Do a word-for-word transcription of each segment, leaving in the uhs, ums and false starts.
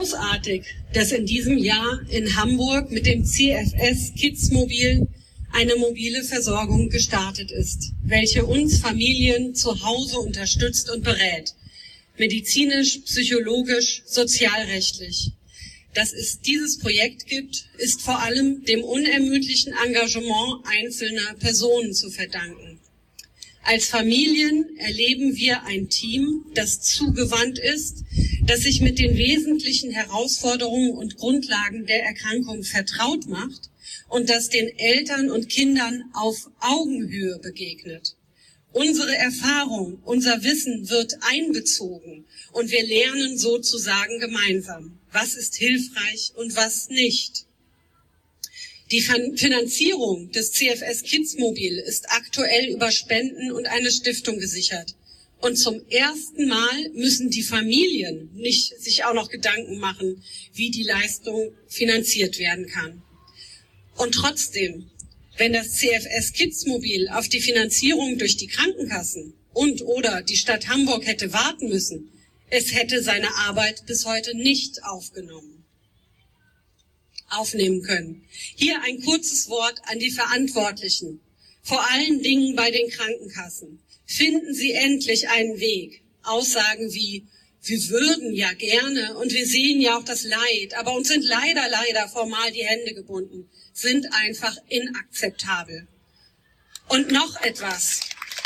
Großartig, dass in diesem Jahr in Hamburg mit dem C F S Kids-Mobil eine mobile Versorgung gestartet ist, welche uns Familien zu Hause unterstützt und berät. Medizinisch, psychologisch, sozialrechtlich. Dass es dieses Projekt gibt, ist vor allem dem unermüdlichen Engagement einzelner Personen zu verdanken. Als Familien erleben wir ein Team, das zugewandt ist, das sich mit den wesentlichen Herausforderungen und Grundlagen der Erkrankung vertraut macht und das den Eltern und Kindern auf Augenhöhe begegnet. Unsere Erfahrung, unser Wissen wird einbezogen und wir lernen sozusagen gemeinsam, was ist hilfreich und was nicht. Die Finanzierung des C F S Kids Mobil ist aktuell über Spenden und eine Stiftung gesichert. Und zum ersten Mal müssen die Familien nicht sich auch noch Gedanken machen, wie die Leistung finanziert werden kann. Und trotzdem, wenn das C F S Kids Mobil auf die Finanzierung durch die Krankenkassen und oder die Stadt Hamburg hätte warten müssen, es hätte seine Arbeit bis heute nicht aufgenommen, aufnehmen können. Hier ein kurzes Wort an die Verantwortlichen, vor allen Dingen bei den Krankenkassen. Finden Sie endlich einen Weg. Aussagen wie, wir würden ja gerne und wir sehen ja auch das Leid, aber uns sind leider, leider formal die Hände gebunden, sind einfach inakzeptabel. Und noch etwas.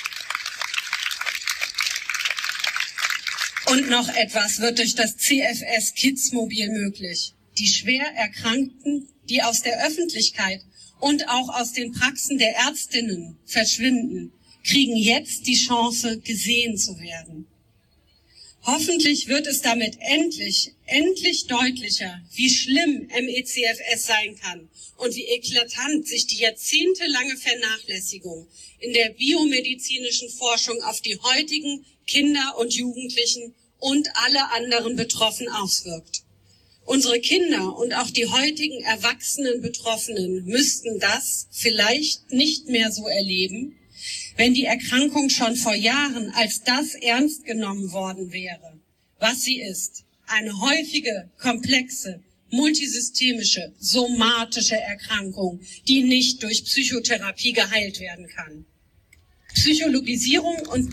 Und noch etwas wird durch das C F S Kids Mobil möglich. Die schwer Erkrankten, die aus der Öffentlichkeit und auch aus den Praxen der Ärztinnen verschwinden, kriegen jetzt die Chance, gesehen zu werden. Hoffentlich wird es damit endlich, endlich deutlicher, wie schlimm M E C F S sein kann und wie eklatant sich die jahrzehntelange Vernachlässigung in der biomedizinischen Forschung auf die heutigen Kinder und Jugendlichen und alle anderen Betroffenen auswirkt. Unsere Kinder und auch die heutigen erwachsenen Betroffenen müssten das vielleicht nicht mehr so erleben, wenn die Erkrankung schon vor Jahren als das ernst genommen worden wäre, was sie ist. Eine häufige, komplexe, multisystemische, somatische Erkrankung, die nicht durch Psychotherapie geheilt werden kann. Psychologisierung und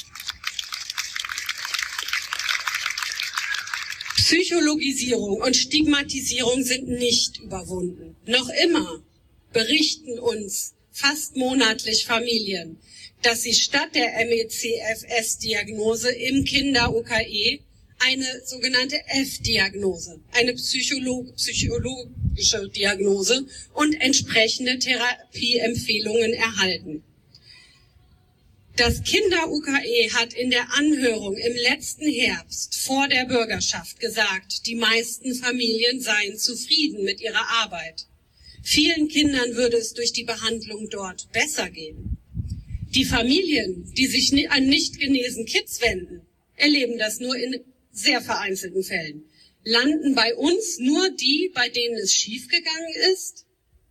Psychologisierung und Stigmatisierung sind nicht überwunden. Noch immer berichten uns fast monatlich Familien, dass sie statt der M E C F S-Diagnose im Kinder-U K E eine sogenannte F-Diagnose, eine Psycholo- psychologische Diagnose und entsprechende Therapieempfehlungen erhalten. Das Kinder-U K E hat in der Anhörung im letzten Herbst vor der Bürgerschaft gesagt, die meisten Familien seien zufrieden mit ihrer Arbeit. Vielen Kindern würde es durch die Behandlung dort besser gehen. Die Familien, die sich an nicht genesen Kids wenden, erleben das nur in sehr vereinzelten Fällen. Landen bei uns nur die, bei denen es schiefgegangen ist?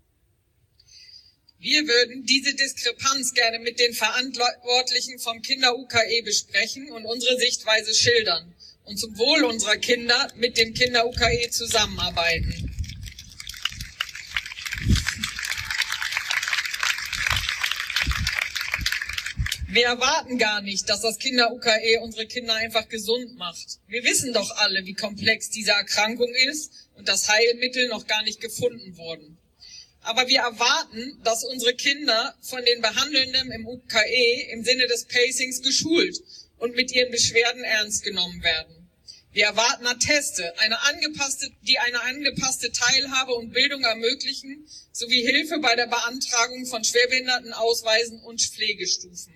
Wir würden diese Diskrepanz gerne mit den Verantwortlichen vom Kinder-U K E besprechen und unsere Sichtweise schildern und zum Wohl unserer Kinder mit dem Kinder-U K E zusammenarbeiten. Wir erwarten gar nicht, dass das Kinder-U K E unsere Kinder einfach gesund macht. Wir wissen doch alle, wie komplex diese Erkrankung ist und dass Heilmittel noch gar nicht gefunden wurden. Aber wir erwarten, dass unsere Kinder von den Behandelnden im U K E im Sinne des Pacings geschult und mit ihren Beschwerden ernst genommen werden. Wir erwarten Atteste, eine angepasste, die eine angepasste Teilhabe und Bildung ermöglichen, sowie Hilfe bei der Beantragung von Schwerbehindertenausweisen und Pflegestufen.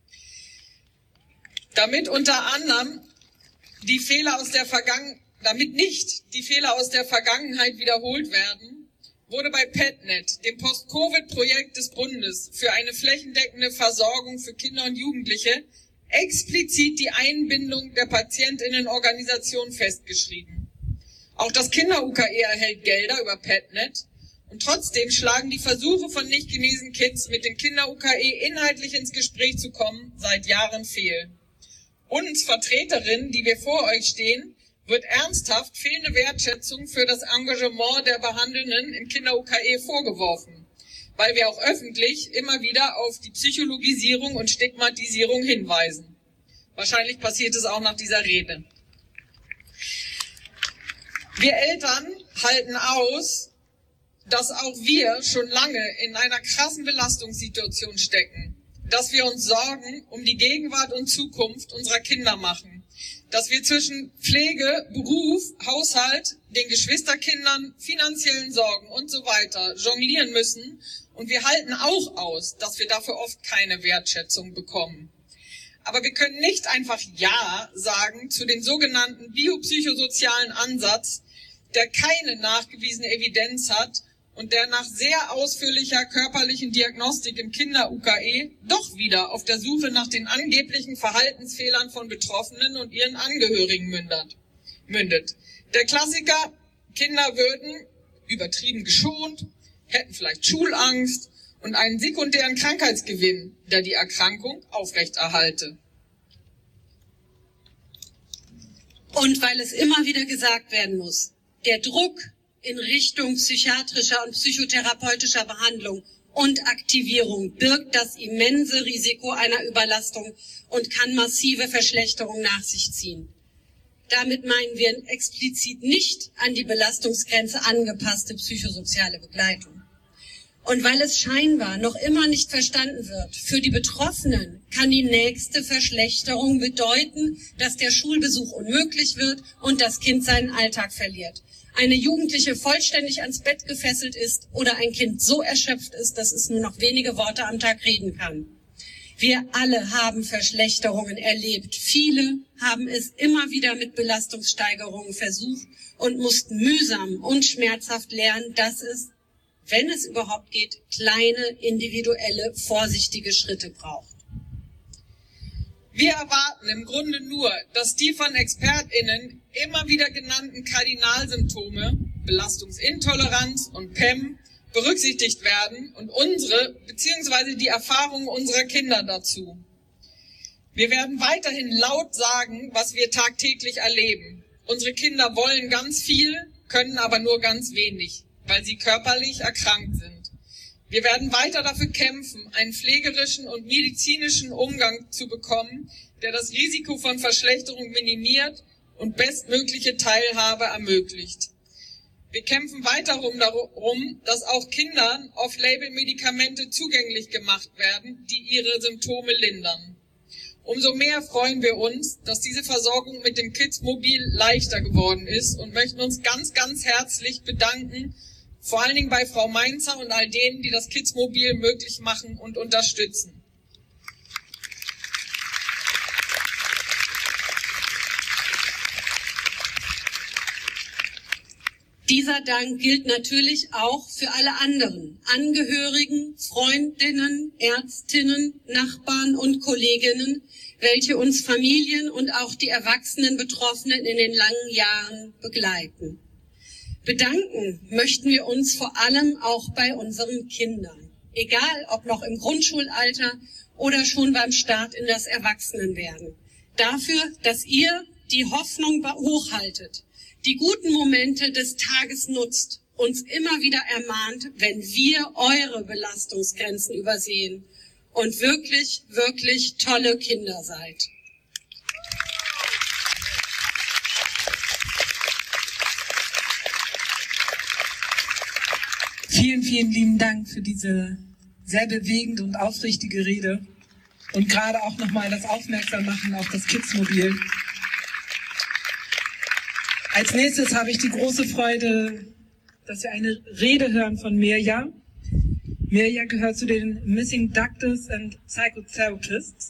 Damit unter anderem die Fehler aus der Vergangen, damit nicht die Fehler aus der Vergangenheit wiederholt werden, wurde bei PetNet, dem Post-Covid-Projekt des Bundes für eine flächendeckende Versorgung für Kinder und Jugendliche, explizit die Einbindung der PatientInnenorganisation festgeschrieben. Auch das Kinder-U K E erhält Gelder über PetNet und trotzdem schlagen die Versuche von nicht genesen Kids, mit dem Kinder-U K E inhaltlich ins Gespräch zu kommen, seit Jahren fehl. Uns Vertreterinnen, die wir vor euch stehen, wird ernsthaft fehlende Wertschätzung für das Engagement der Behandelnden im Kinder-U K E vorgeworfen, weil wir auch öffentlich immer wieder auf die Psychologisierung und Stigmatisierung hinweisen. Wahrscheinlich passiert es auch nach dieser Rede. Wir Eltern halten aus, dass auch wir schon lange in einer krassen Belastungssituation stecken, dass wir uns Sorgen um die Gegenwart und Zukunft unserer Kinder machen, dass wir zwischen Pflege, Beruf, Haushalt, den Geschwisterkindern, finanziellen Sorgen und so weiter jonglieren müssen, und wir halten auch aus, dass wir dafür oft keine Wertschätzung bekommen. Aber wir können nicht einfach Ja sagen zu dem sogenannten biopsychosozialen Ansatz, der keine nachgewiesene Evidenz hat und der nach sehr ausführlicher körperlichen Diagnostik im Kinder-U K E doch wieder auf der Suche nach den angeblichen Verhaltensfehlern von Betroffenen und ihren Angehörigen mündet. Der Klassiker: Kinder würden übertrieben geschont, hätten vielleicht Schulangst und einen sekundären Krankheitsgewinn, der die Erkrankung aufrechterhalte. Und weil es immer wieder gesagt werden muss, der Druck in Richtung psychiatrischer und psychotherapeutischer Behandlung und Aktivierung birgt das immense Risiko einer Überlastung und kann massive Verschlechterungen nach sich ziehen. Damit meinen wir explizit nicht an die Belastungsgrenze angepasste psychosoziale Begleitung. Und weil es scheinbar noch immer nicht verstanden wird, für die Betroffenen kann die nächste Verschlechterung bedeuten, dass der Schulbesuch unmöglich wird und das Kind seinen Alltag verliert. Eine Jugendliche vollständig ans Bett gefesselt ist oder ein Kind so erschöpft ist, dass es nur noch wenige Worte am Tag reden kann. Wir alle haben Verschlechterungen erlebt. Viele haben es immer wieder mit Belastungssteigerungen versucht und mussten mühsam und schmerzhaft lernen, dass es, wenn es überhaupt geht, kleine, individuelle, vorsichtige Schritte braucht. Wir erwarten im Grunde nur, dass die von ExpertInnen immer wieder genannten Kardinalsymptome, Belastungsintoleranz und P E M, berücksichtigt werden und unsere bzw. die Erfahrungen unserer Kinder dazu. Wir werden weiterhin laut sagen, was wir tagtäglich erleben. Unsere Kinder wollen ganz viel, können aber nur ganz wenig, weil sie körperlich erkrankt sind. Wir werden weiter dafür kämpfen, einen pflegerischen und medizinischen Umgang zu bekommen, der das Risiko von Verschlechterung minimiert und bestmögliche Teilhabe ermöglicht. Wir kämpfen weiter darum, dass auch Kindern Off-Label-Medikamente zugänglich gemacht werden, die ihre Symptome lindern. Umso mehr freuen wir uns, dass diese Versorgung mit dem Kids-Mobil leichter geworden ist und möchten uns ganz, ganz herzlich bedanken, vor allen Dingen bei Frau Mainzer und all denen, die das Kids-Mobil möglich machen und unterstützen. Dieser Dank gilt natürlich auch für alle anderen Angehörigen, Freundinnen, Ärztinnen, Nachbarn und Kolleginnen, welche uns Familien und auch die erwachsenen Betroffenen in den langen Jahren begleiten. Bedanken möchten wir uns vor allem auch bei unseren Kindern, egal ob noch im Grundschulalter oder schon beim Start in das Erwachsenenwerden, dafür, dass ihr die Hoffnung hochhaltet, die guten Momente des Tages nutzt, uns immer wieder ermahnt, wenn wir eure Belastungsgrenzen übersehen und wirklich, wirklich tolle Kinder seid. Vielen, vielen lieben Dank für diese sehr bewegende und aufrichtige Rede und gerade auch nochmal das Aufmerksammachen auf das Kids-Mobil. Als nächstes habe ich die große Freude, dass wir eine Rede hören von Mirja. Mirja gehört zu den Missing Doctors and Psychotherapists.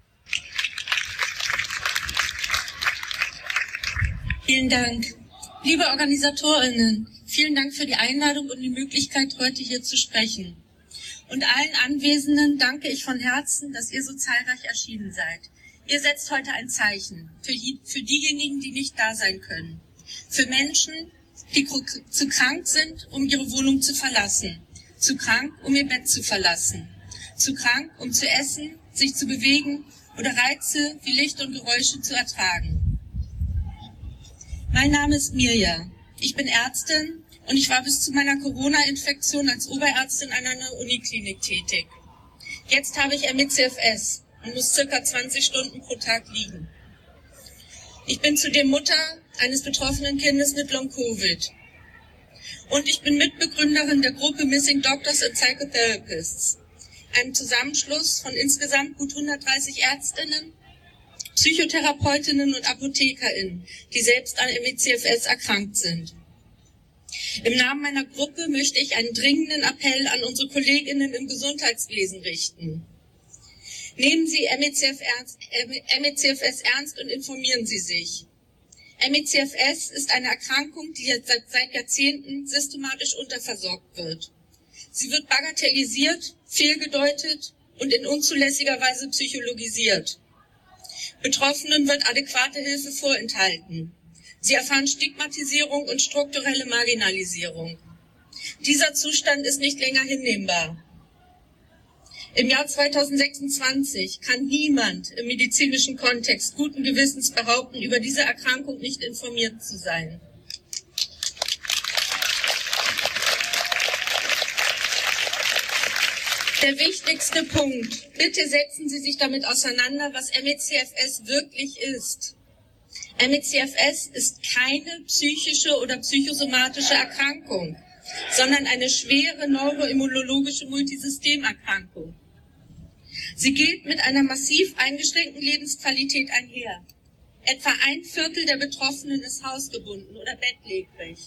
Vielen Dank. Liebe OrganisatorInnen, vielen Dank für die Einladung und die Möglichkeit, heute hier zu sprechen. Und allen Anwesenden danke ich von Herzen, dass ihr so zahlreich erschienen seid. Ihr setzt heute ein Zeichen für, die, für diejenigen, die nicht da sein können. Für Menschen, die zu krank sind, um ihre Wohnung zu verlassen. Zu krank, um ihr Bett zu verlassen. Zu krank, um zu essen, sich zu bewegen oder Reize wie Licht und Geräusche zu ertragen. Mein Name ist Mirja. Ich bin Ärztin und ich war bis zu meiner Corona-Infektion als Oberärztin an einer Uniklinik tätig. Jetzt habe ich M E C F S und muss circa zwanzig Stunden pro Tag liegen. Ich bin zudem Mutter eines betroffenen Kindes mit Long-Covid. Und ich bin Mitbegründerin der Gruppe Missing Doctors and Psychotherapists, einem Zusammenschluss von insgesamt gut hundertdreißig Ärztinnen, Psychotherapeutinnen und ApothekerInnen, die selbst an M E C F S erkrankt sind. Im Namen meiner Gruppe möchte ich einen dringenden Appell an unsere KollegInnen im Gesundheitswesen richten. Nehmen Sie M E C F S ernst und informieren Sie sich. M E C F S ist eine Erkrankung, die jetzt seit Jahrzehnten systematisch unterversorgt wird. Sie wird bagatellisiert, fehlgedeutet und in unzulässiger Weise psychologisiert. Betroffenen wird adäquate Hilfe vorenthalten. Sie erfahren Stigmatisierung und strukturelle Marginalisierung. Dieser Zustand ist nicht länger hinnehmbar. Im Jahr zweitausendsechsundzwanzig kann niemand im medizinischen Kontext guten Gewissens behaupten, über diese Erkrankung nicht informiert zu sein. Der wichtigste Punkt: Bitte setzen Sie sich damit auseinander, was M E C F S wirklich ist. M E C F S ist keine psychische oder psychosomatische Erkrankung, sondern eine schwere neuroimmunologische Multisystemerkrankung. Sie geht mit einer massiv eingeschränkten Lebensqualität einher. Etwa ein Viertel der Betroffenen ist hausgebunden oder bettlägerig.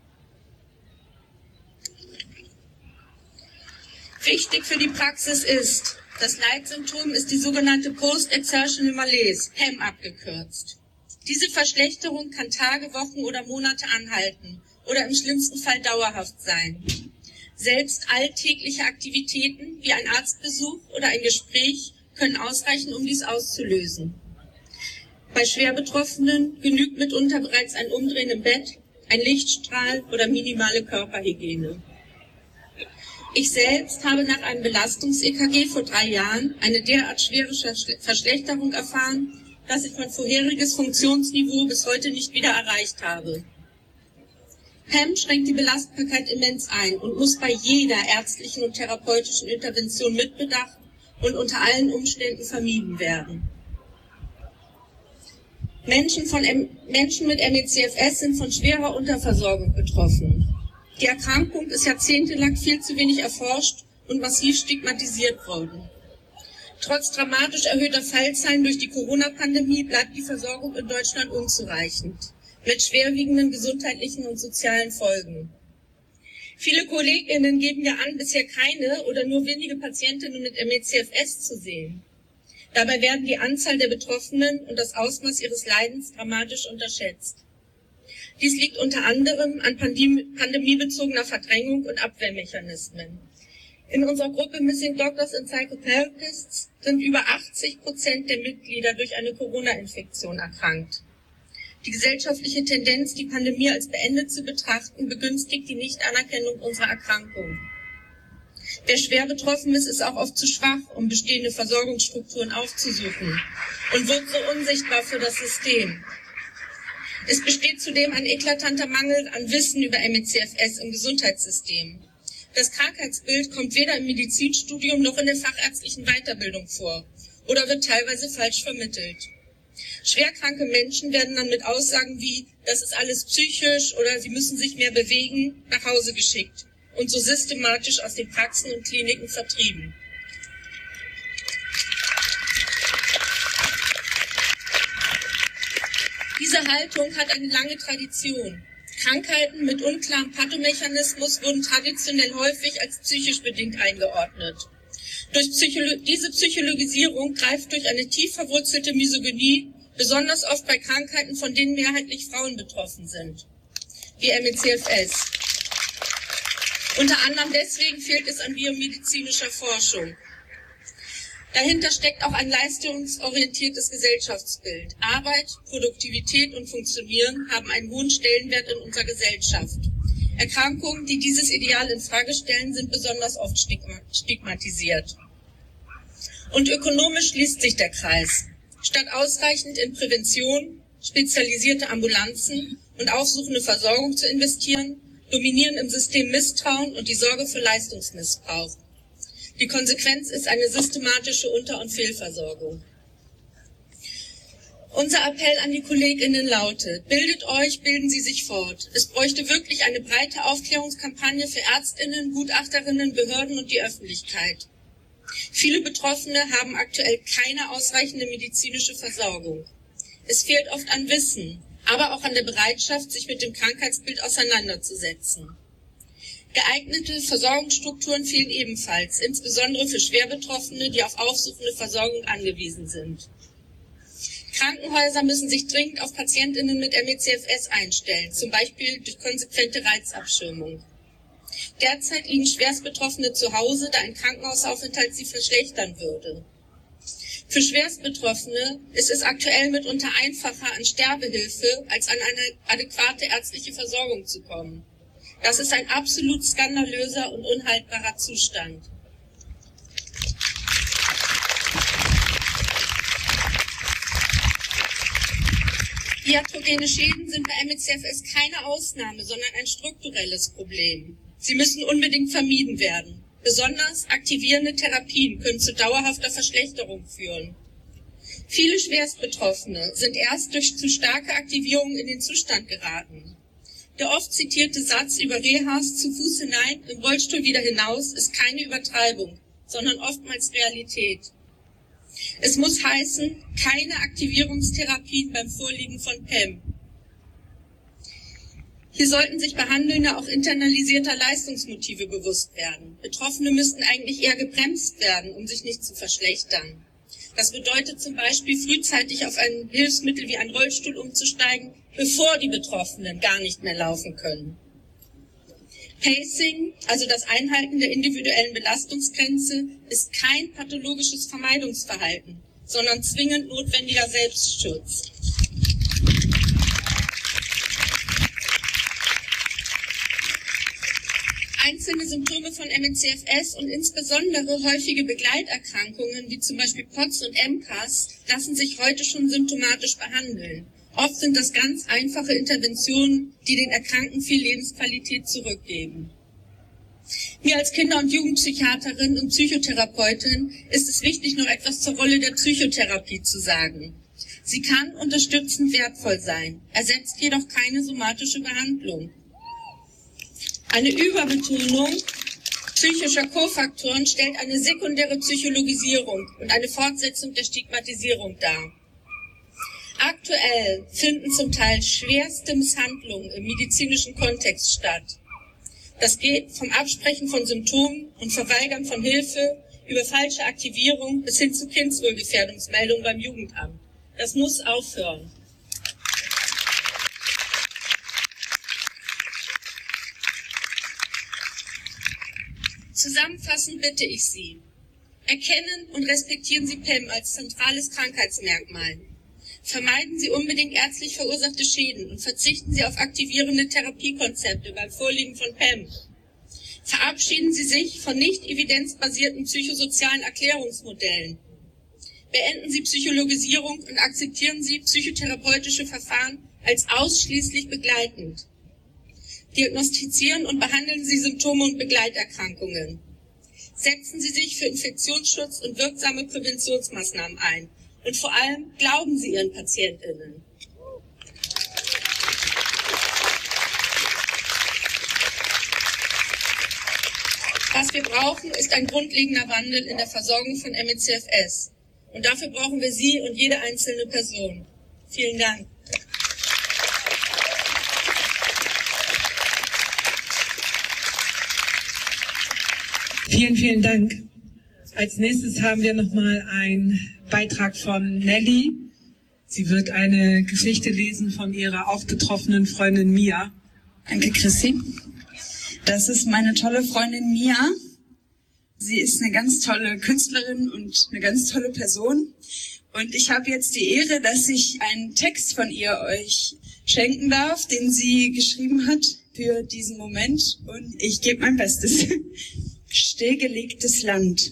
Wichtig für die Praxis ist, das Leitsymptom ist die sogenannte Post-Exertional Malaise, P E M abgekürzt. Diese Verschlechterung kann Tage, Wochen oder Monate anhalten oder im schlimmsten Fall dauerhaft sein. Selbst alltägliche Aktivitäten wie ein Arztbesuch oder ein Gespräch können ausreichen, um dies auszulösen. Bei Schwerbetroffenen genügt mitunter bereits ein Umdrehen im Bett, ein Lichtstrahl oder minimale Körperhygiene. Ich selbst habe nach einem Belastungs-E K G vor drei Jahren eine derart schwere Verschlechterung erfahren, dass ich mein vorheriges Funktionsniveau bis heute nicht wieder erreicht habe. P E M schränkt die Belastbarkeit immens ein und muss bei jeder ärztlichen und therapeutischen Intervention mitbedacht und unter allen Umständen vermieden werden. Menschen, von M Menschen mit M E C F S sind von schwerer Unterversorgung betroffen. Die Erkrankung ist jahrzehntelang viel zu wenig erforscht und massiv stigmatisiert worden. Trotz dramatisch erhöhter Fallzahlen durch die Corona-Pandemie bleibt die Versorgung in Deutschland unzureichend, mit schwerwiegenden gesundheitlichen und sozialen Folgen. Viele KollegInnen geben ja an, bisher keine oder nur wenige Patientinnen mit M E C F S zu sehen. Dabei werden die Anzahl der Betroffenen und das Ausmaß ihres Leidens dramatisch unterschätzt. Dies liegt unter anderem an pandemie- pandemiebezogener Verdrängung und Abwehrmechanismen. In unserer Gruppe Missing Doctors and Psychotherapists sind über achtzig Prozent der Mitglieder durch eine Corona-Infektion erkrankt. Die gesellschaftliche Tendenz, die Pandemie als beendet zu betrachten, begünstigt die Nichtanerkennung unserer Erkrankung. Wer schwer betroffen ist, ist auch oft zu schwach, um bestehende Versorgungsstrukturen aufzusuchen und wird so unsichtbar für das System. Es besteht zudem ein eklatanter Mangel an Wissen über M E C F S im Gesundheitssystem. Das Krankheitsbild kommt weder im Medizinstudium noch in der fachärztlichen Weiterbildung vor oder wird teilweise falsch vermittelt. Schwerkranke Menschen werden dann mit Aussagen wie, das ist alles psychisch oder sie müssen sich mehr bewegen, nach Hause geschickt und so systematisch aus den Praxen und Kliniken vertrieben. Diese Haltung hat eine lange Tradition. Krankheiten mit unklarem Pathomechanismus wurden traditionell häufig als psychisch bedingt eingeordnet. Durch Psycholo- diese Psychologisierung greift durch eine tief verwurzelte Misogynie, besonders oft bei Krankheiten, von denen mehrheitlich Frauen betroffen sind, wie M E C F S. Unter anderem deswegen fehlt es an biomedizinischer Forschung. Dahinter steckt auch ein leistungsorientiertes Gesellschaftsbild. Arbeit, Produktivität und Funktionieren haben einen hohen Stellenwert in unserer Gesellschaft. Erkrankungen, die dieses Ideal in Frage stellen, sind besonders oft stigmatisiert. Und ökonomisch schließt sich der Kreis. Statt ausreichend in Prävention, spezialisierte Ambulanzen und aufsuchende Versorgung zu investieren, dominieren im System Misstrauen und die Sorge für Leistungsmissbrauch. Die Konsequenz ist eine systematische Unter- und Fehlversorgung. Unser Appell an die KollegInnen lautet: Bildet euch, bilden Sie sich fort. Es bräuchte wirklich eine breite Aufklärungskampagne für ÄrztInnen, Gutachterinnen, Behörden und die Öffentlichkeit. Viele Betroffene haben aktuell keine ausreichende medizinische Versorgung. Es fehlt oft an Wissen, aber auch an der Bereitschaft, sich mit dem Krankheitsbild auseinanderzusetzen. Geeignete Versorgungsstrukturen fehlen ebenfalls, insbesondere für Schwerbetroffene, die auf aufsuchende Versorgung angewiesen sind. Krankenhäuser müssen sich dringend auf PatientInnen mit M E C F S einstellen, zum Beispiel durch konsequente Reizabschirmung. Derzeit liegen Schwerstbetroffene zu Hause, da ein Krankenhausaufenthalt sie verschlechtern würde. Für Schwerstbetroffene ist es aktuell mitunter einfacher, an Sterbehilfe als an eine adäquate ärztliche Versorgung zu kommen. Das ist ein absolut skandalöser und unhaltbarer Zustand. Iatrogene Schäden sind bei M E C F S keine Ausnahme, sondern ein strukturelles Problem. Sie müssen unbedingt vermieden werden. Besonders aktivierende Therapien können zu dauerhafter Verschlechterung führen. Viele Schwerstbetroffene sind erst durch zu starke Aktivierung in den Zustand geraten. Der oft zitierte Satz über Rehas zu Fuß hinein, im Rollstuhl wieder hinaus ist keine Übertreibung, sondern oftmals Realität. Es muss heißen, keine Aktivierungstherapien beim Vorliegen von P E M. Hier sollten sich Behandelnde auch internalisierter Leistungsmotive bewusst werden. Betroffene müssten eigentlich eher gebremst werden, um sich nicht zu verschlechtern. Das bedeutet zum Beispiel, frühzeitig auf ein Hilfsmittel wie ein Rollstuhl umzusteigen, bevor die Betroffenen gar nicht mehr laufen können. Pacing, also das Einhalten der individuellen Belastungsgrenze, ist kein pathologisches Vermeidungsverhalten, sondern zwingend notwendiger Selbstschutz. Einzelne Symptome von M E C F S und insbesondere häufige Begleiterkrankungen wie zum Beispiel P O T S und M C A S lassen sich heute schon symptomatisch behandeln. Oft sind das ganz einfache Interventionen, die den Erkrankten viel Lebensqualität zurückgeben. Mir als Kinder- und Jugendpsychiaterin und Psychotherapeutin ist es wichtig, noch etwas zur Rolle der Psychotherapie zu sagen. Sie kann unterstützend wertvoll sein, ersetzt jedoch keine somatische Behandlung. Eine Überbetonung psychischer Kofaktoren stellt eine sekundäre Psychologisierung und eine Fortsetzung der Stigmatisierung dar. Aktuell finden zum Teil schwerste Misshandlungen im medizinischen Kontext statt. Das geht vom Absprechen von Symptomen und Verweigern von Hilfe über falsche Aktivierung bis hin zu Kindswohlgefährdungsmeldungen beim Jugendamt. Das muss aufhören. Zusammenfassend bitte ich Sie: Erkennen und respektieren Sie P E M als zentrales Krankheitsmerkmal. Vermeiden Sie unbedingt ärztlich verursachte Schäden und verzichten Sie auf aktivierende Therapiekonzepte beim Vorliegen von P E M. Verabschieden Sie sich von nicht evidenzbasierten psychosozialen Erklärungsmodellen. Beenden Sie Psychologisierung und akzeptieren Sie psychotherapeutische Verfahren als ausschließlich begleitend. Diagnostizieren und behandeln Sie Symptome und Begleiterkrankungen. Setzen Sie sich für Infektionsschutz und wirksame Präventionsmaßnahmen ein. Und vor allem glauben Sie Ihren PatientInnen. Was wir brauchen, ist ein grundlegender Wandel in der Versorgung von M E C F S. Und dafür brauchen wir Sie und jede einzelne Person. Vielen Dank. Vielen, vielen Dank. Als nächstes haben wir nochmal einen Beitrag von Nelly. Sie wird eine Geschichte lesen von ihrer auch betroffenen Freundin Mia. Danke, Chrissy. Das ist meine tolle Freundin Mia. Sie ist eine ganz tolle Künstlerin und eine ganz tolle Person. Und ich habe jetzt die Ehre, dass ich einen Text von ihr euch schenken darf, den sie geschrieben hat für diesen Moment. Und ich gebe mein Bestes. Stillgelegtes Land.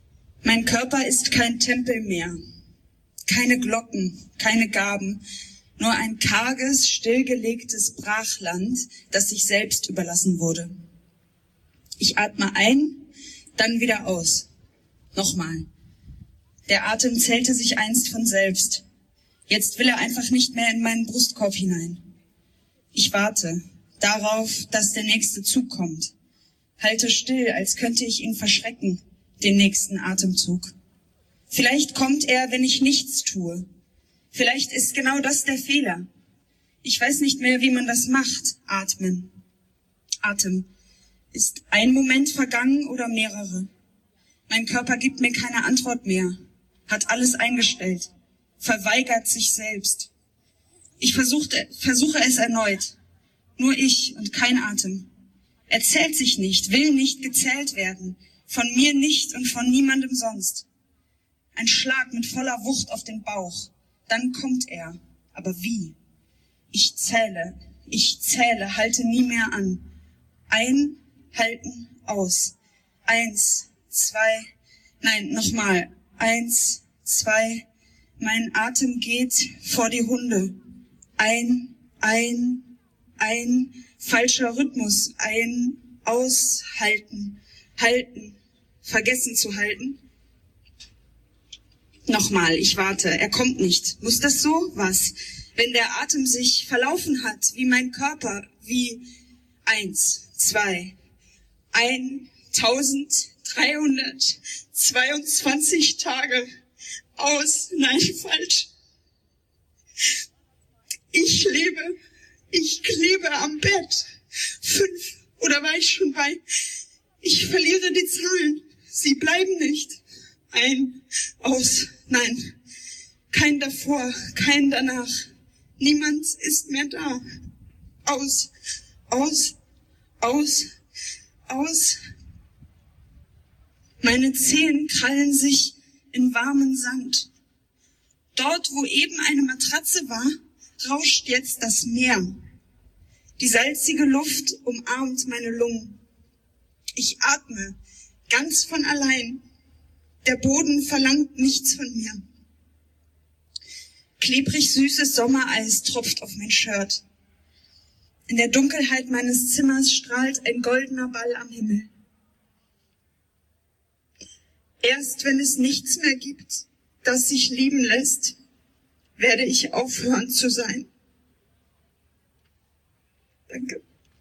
Mein Körper ist kein Tempel mehr. Keine Glocken, keine Gaben. Nur ein karges, stillgelegtes Brachland, das sich selbst überlassen wurde. Ich atme ein, dann wieder aus. Nochmal. Der Atem zählte sich einst von selbst. Jetzt will er einfach nicht mehr in meinen Brustkorb hinein. Ich warte darauf, dass der nächste Zug kommt. Halte still, als könnte ich ihn verschrecken, den nächsten Atemzug. Vielleicht kommt er, wenn ich nichts tue. Vielleicht ist genau das der Fehler. Ich weiß nicht mehr, wie man das macht. Atmen. Atem. Ist ein Moment vergangen oder mehrere? Mein Körper gibt mir keine Antwort mehr, hat alles eingestellt, verweigert sich selbst. Ich versuchte, versuche es erneut. Nur ich und kein Atem. Er zählt sich nicht, will nicht gezählt werden. Von mir nicht und von niemandem sonst. Ein Schlag mit voller Wucht auf den Bauch. Dann kommt er. Aber wie? Ich zähle, ich zähle, halte nie mehr an. Ein, halten, aus. Eins, zwei, nein, nochmal. Eins, zwei, mein Atem geht vor die Hunde. Ein, ein, ein, falscher Rhythmus. Ein, aushalten, halten, vergessen zu halten. Nochmal, ich warte, er kommt nicht. Muss das so? Was? Wenn der Atem sich verlaufen hat, wie mein Körper, wie eins, zwei, eintausenddreihundertzweiundzwanzig Tage aus, nein, falsch. Ich lebe, ich klebe am Bett. Fünf, oder war ich schon bei? Ich verliere die Zahlen, sie bleiben nicht. Ein, aus, nein, kein davor, kein danach. Niemand ist mehr da. Aus, aus, aus, aus. Meine Zehen krallen sich in warmen Sand. Dort, wo eben eine Matratze war, rauscht jetzt das Meer. Die salzige Luft umarmt meine Lungen. Ich atme, ganz von allein. Der Boden verlangt nichts von mir. Klebrig süßes Sommereis tropft auf mein Shirt. In der Dunkelheit meines Zimmers strahlt ein goldener Ball am Himmel. Erst wenn es nichts mehr gibt, das sich lieben lässt, werde ich aufhören zu sein. Danke.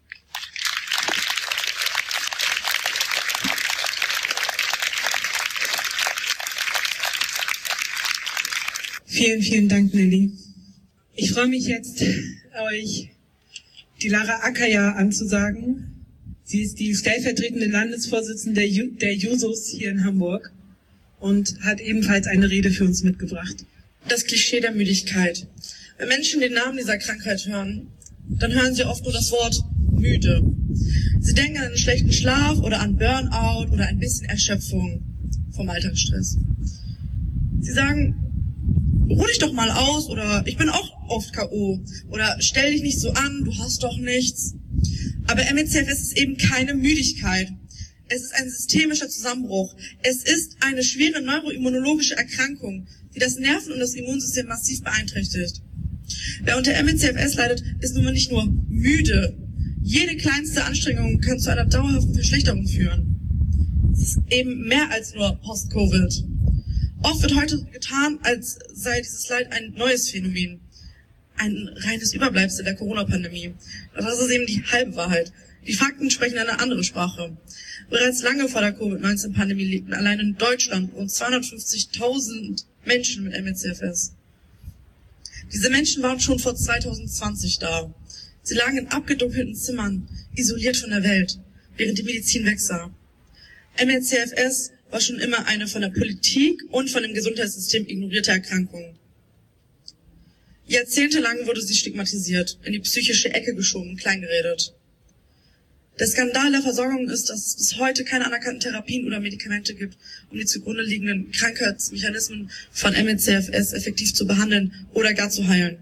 Vielen, vielen Dank, Nelly. Ich freue mich jetzt, euch die Lara Akaya anzusagen. Sie ist die stellvertretende Landesvorsitzende der, Ju- der Jusos hier in Hamburg und hat ebenfalls eine Rede für uns mitgebracht. Das Klischee der Müdigkeit. Wenn Menschen den Namen dieser Krankheit hören, dann hören sie oft nur das Wort müde. Sie denken an einen schlechten Schlaf oder an Burnout oder ein bisschen Erschöpfung vom Alltagsstress. Sie sagen, ruh dich doch mal aus oder ich bin auch oft K O oder stell dich nicht so an, du hast doch nichts. Aber M E C F S ist eben keine Müdigkeit. Es ist ein systemischer Zusammenbruch. Es ist eine schwere neuroimmunologische Erkrankung, die das Nerven- und das Immunsystem massiv beeinträchtigt. Wer unter M E C F S leidet, ist nun mal nicht nur müde. Jede kleinste Anstrengung kann zu einer dauerhaften Verschlechterung führen. Es ist eben mehr als nur Post-Covid. Oft wird heute getan, als sei dieses Leid ein neues Phänomen. Ein reines Überbleibsel der Corona-Pandemie. Doch das ist eben die halbe Wahrheit. Die Fakten sprechen eine andere Sprache. Bereits lange vor der Covid neunzehn Pandemie lebten allein in Deutschland rund zweihundertfünfzigtausend Menschen mit M E C F S. Diese Menschen waren schon vor zweitausendzwanzig da. Sie lagen in abgedunkelten Zimmern, isoliert von der Welt, während die Medizin wegsah. M E C F S war schon immer eine von der Politik und von dem Gesundheitssystem ignorierte Erkrankung. Jahrzehntelang wurde sie stigmatisiert, in die psychische Ecke geschoben, kleingeredet. Der Skandal der Versorgung ist, dass es bis heute keine anerkannten Therapien oder Medikamente gibt, um die zugrunde liegenden Krankheitsmechanismen von M E C F S effektiv zu behandeln oder gar zu heilen.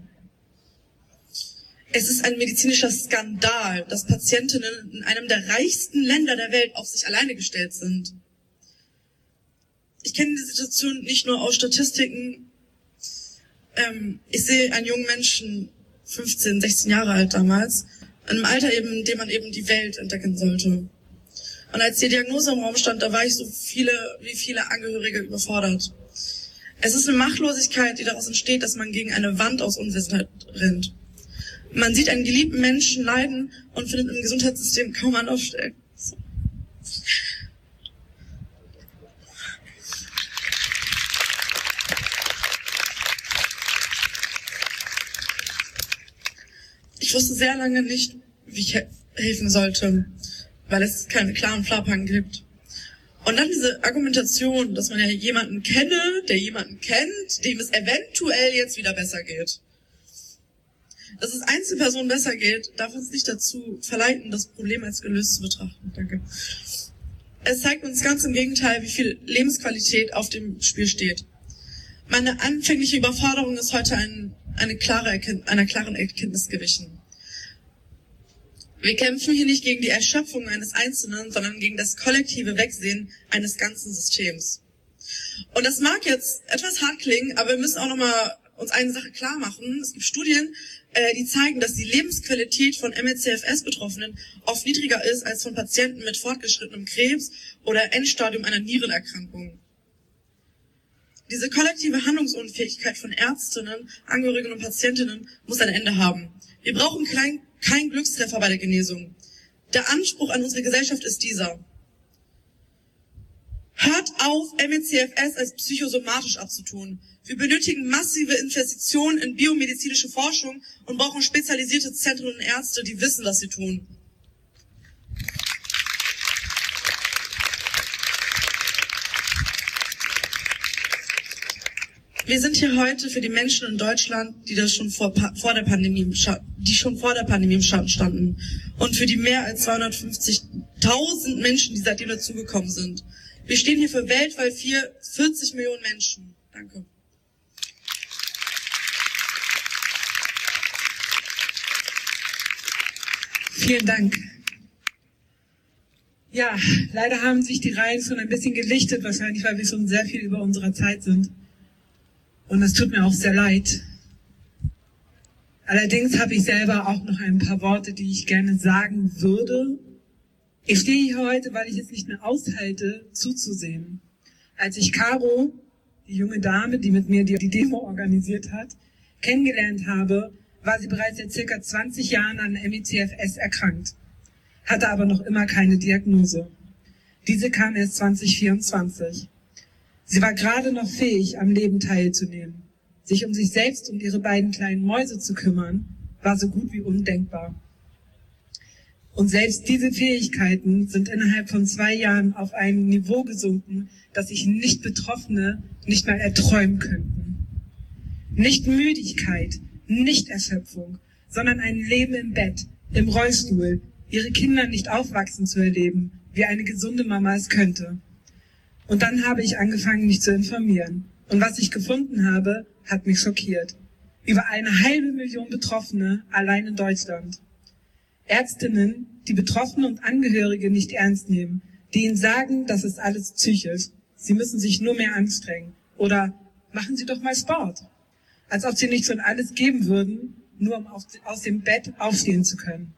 Es ist ein medizinischer Skandal, dass Patientinnen in einem der reichsten Länder der Welt auf sich alleine gestellt sind. Ich kenne die Situation nicht nur aus Statistiken, Ähm, ich sehe einen jungen Menschen, fünfzehn, sechzehn Jahre alt damals, in einem Alter eben, in dem man eben die Welt entdecken sollte. Und als die Diagnose im Raum stand, da war ich so viele, wie viele Angehörige überfordert. Es ist eine Machtlosigkeit, die daraus entsteht, dass man gegen eine Wand aus Unwissenheit rennt. Man sieht einen geliebten Menschen leiden und findet im Gesundheitssystem kaum Anlaufstellen. Ich wusste sehr lange nicht, wie ich he- helfen sollte, weil es keine klaren Fahrplan gibt. Und dann diese Argumentation, dass man ja jemanden kenne, der jemanden kennt, dem es eventuell jetzt wieder besser geht. Dass es Einzelpersonen besser geht, darf uns nicht dazu verleiten, das Problem als gelöst zu betrachten. Danke. Es zeigt uns ganz im Gegenteil, wie viel Lebensqualität auf dem Spiel steht. Meine anfängliche Überforderung ist heute ein, eine klare Erkennt- einer klaren Erkenntnis gewichen. Wir kämpfen hier nicht gegen die Erschöpfung eines Einzelnen, sondern gegen das kollektive Wegsehen eines ganzen Systems. Und das mag jetzt etwas hart klingen, aber wir müssen auch nochmal uns eine Sache klar machen. Es gibt Studien, äh, die zeigen, dass die Lebensqualität von M E C F S-Betroffenen oft niedriger ist als von Patienten mit fortgeschrittenem Krebs oder Endstadium einer Nierenerkrankung. Diese kollektive Handlungsunfähigkeit von Ärztinnen, Angehörigen und Patientinnen muss ein Ende haben. Wir brauchen kein, kein Glückstreffer bei der Genesung. Der Anspruch an unsere Gesellschaft ist dieser. Hört auf, M E C F S als psychosomatisch abzutun. Wir benötigen massive Investitionen in biomedizinische Forschung und brauchen spezialisierte Zentren und Ärzte, die wissen, was sie tun. Wir sind hier heute für die Menschen in Deutschland, die das schon vor, vor der Pandemie, die schon vor der Pandemie im Schatten standen, und für die mehr als zweihundertfünfzigtausend Menschen, die seitdem dazugekommen sind. Wir stehen hier für weltweit vierzig Millionen Menschen. Danke. Vielen Dank. Ja, leider haben sich die Reihen schon ein bisschen gelichtet, wahrscheinlich, weil wir schon sehr viel über unserer Zeit sind. Und es tut mir auch sehr leid. Allerdings habe ich selber auch noch ein paar Worte, die ich gerne sagen würde. Ich stehe hier heute, weil ich es nicht mehr aushalte, zuzusehen. Als ich Caro, die junge Dame, die mit mir die, die Demo organisiert hat, kennengelernt habe, war sie bereits seit circa zwanzig Jahren an M E C F S erkrankt, hatte aber noch immer keine Diagnose. Diese kam erst zwanzig vierundzwanzig. Sie war gerade noch fähig, am Leben teilzunehmen. Sich um sich selbst und ihre beiden kleinen Mäuse zu kümmern, war so gut wie undenkbar. Und selbst diese Fähigkeiten sind innerhalb von zwei Jahren auf ein Niveau gesunken, das sich Nicht-Betroffene nicht mal erträumen könnten. Nicht Müdigkeit, nicht Erschöpfung, sondern ein Leben im Bett, im Rollstuhl, ihre Kinder nicht aufwachsen zu erleben, wie eine gesunde Mama es könnte. Und dann habe ich angefangen, mich zu informieren. Und was ich gefunden habe, hat mich schockiert. Über eine halbe Million Betroffene allein in Deutschland. Ärztinnen, die Betroffene und Angehörige nicht ernst nehmen, die ihnen sagen, das ist alles psychisch. Sie müssen sich nur mehr anstrengen. Oder machen Sie doch mal Sport. Als ob sie nicht schon alles geben würden, nur um aus dem Bett aufstehen zu können.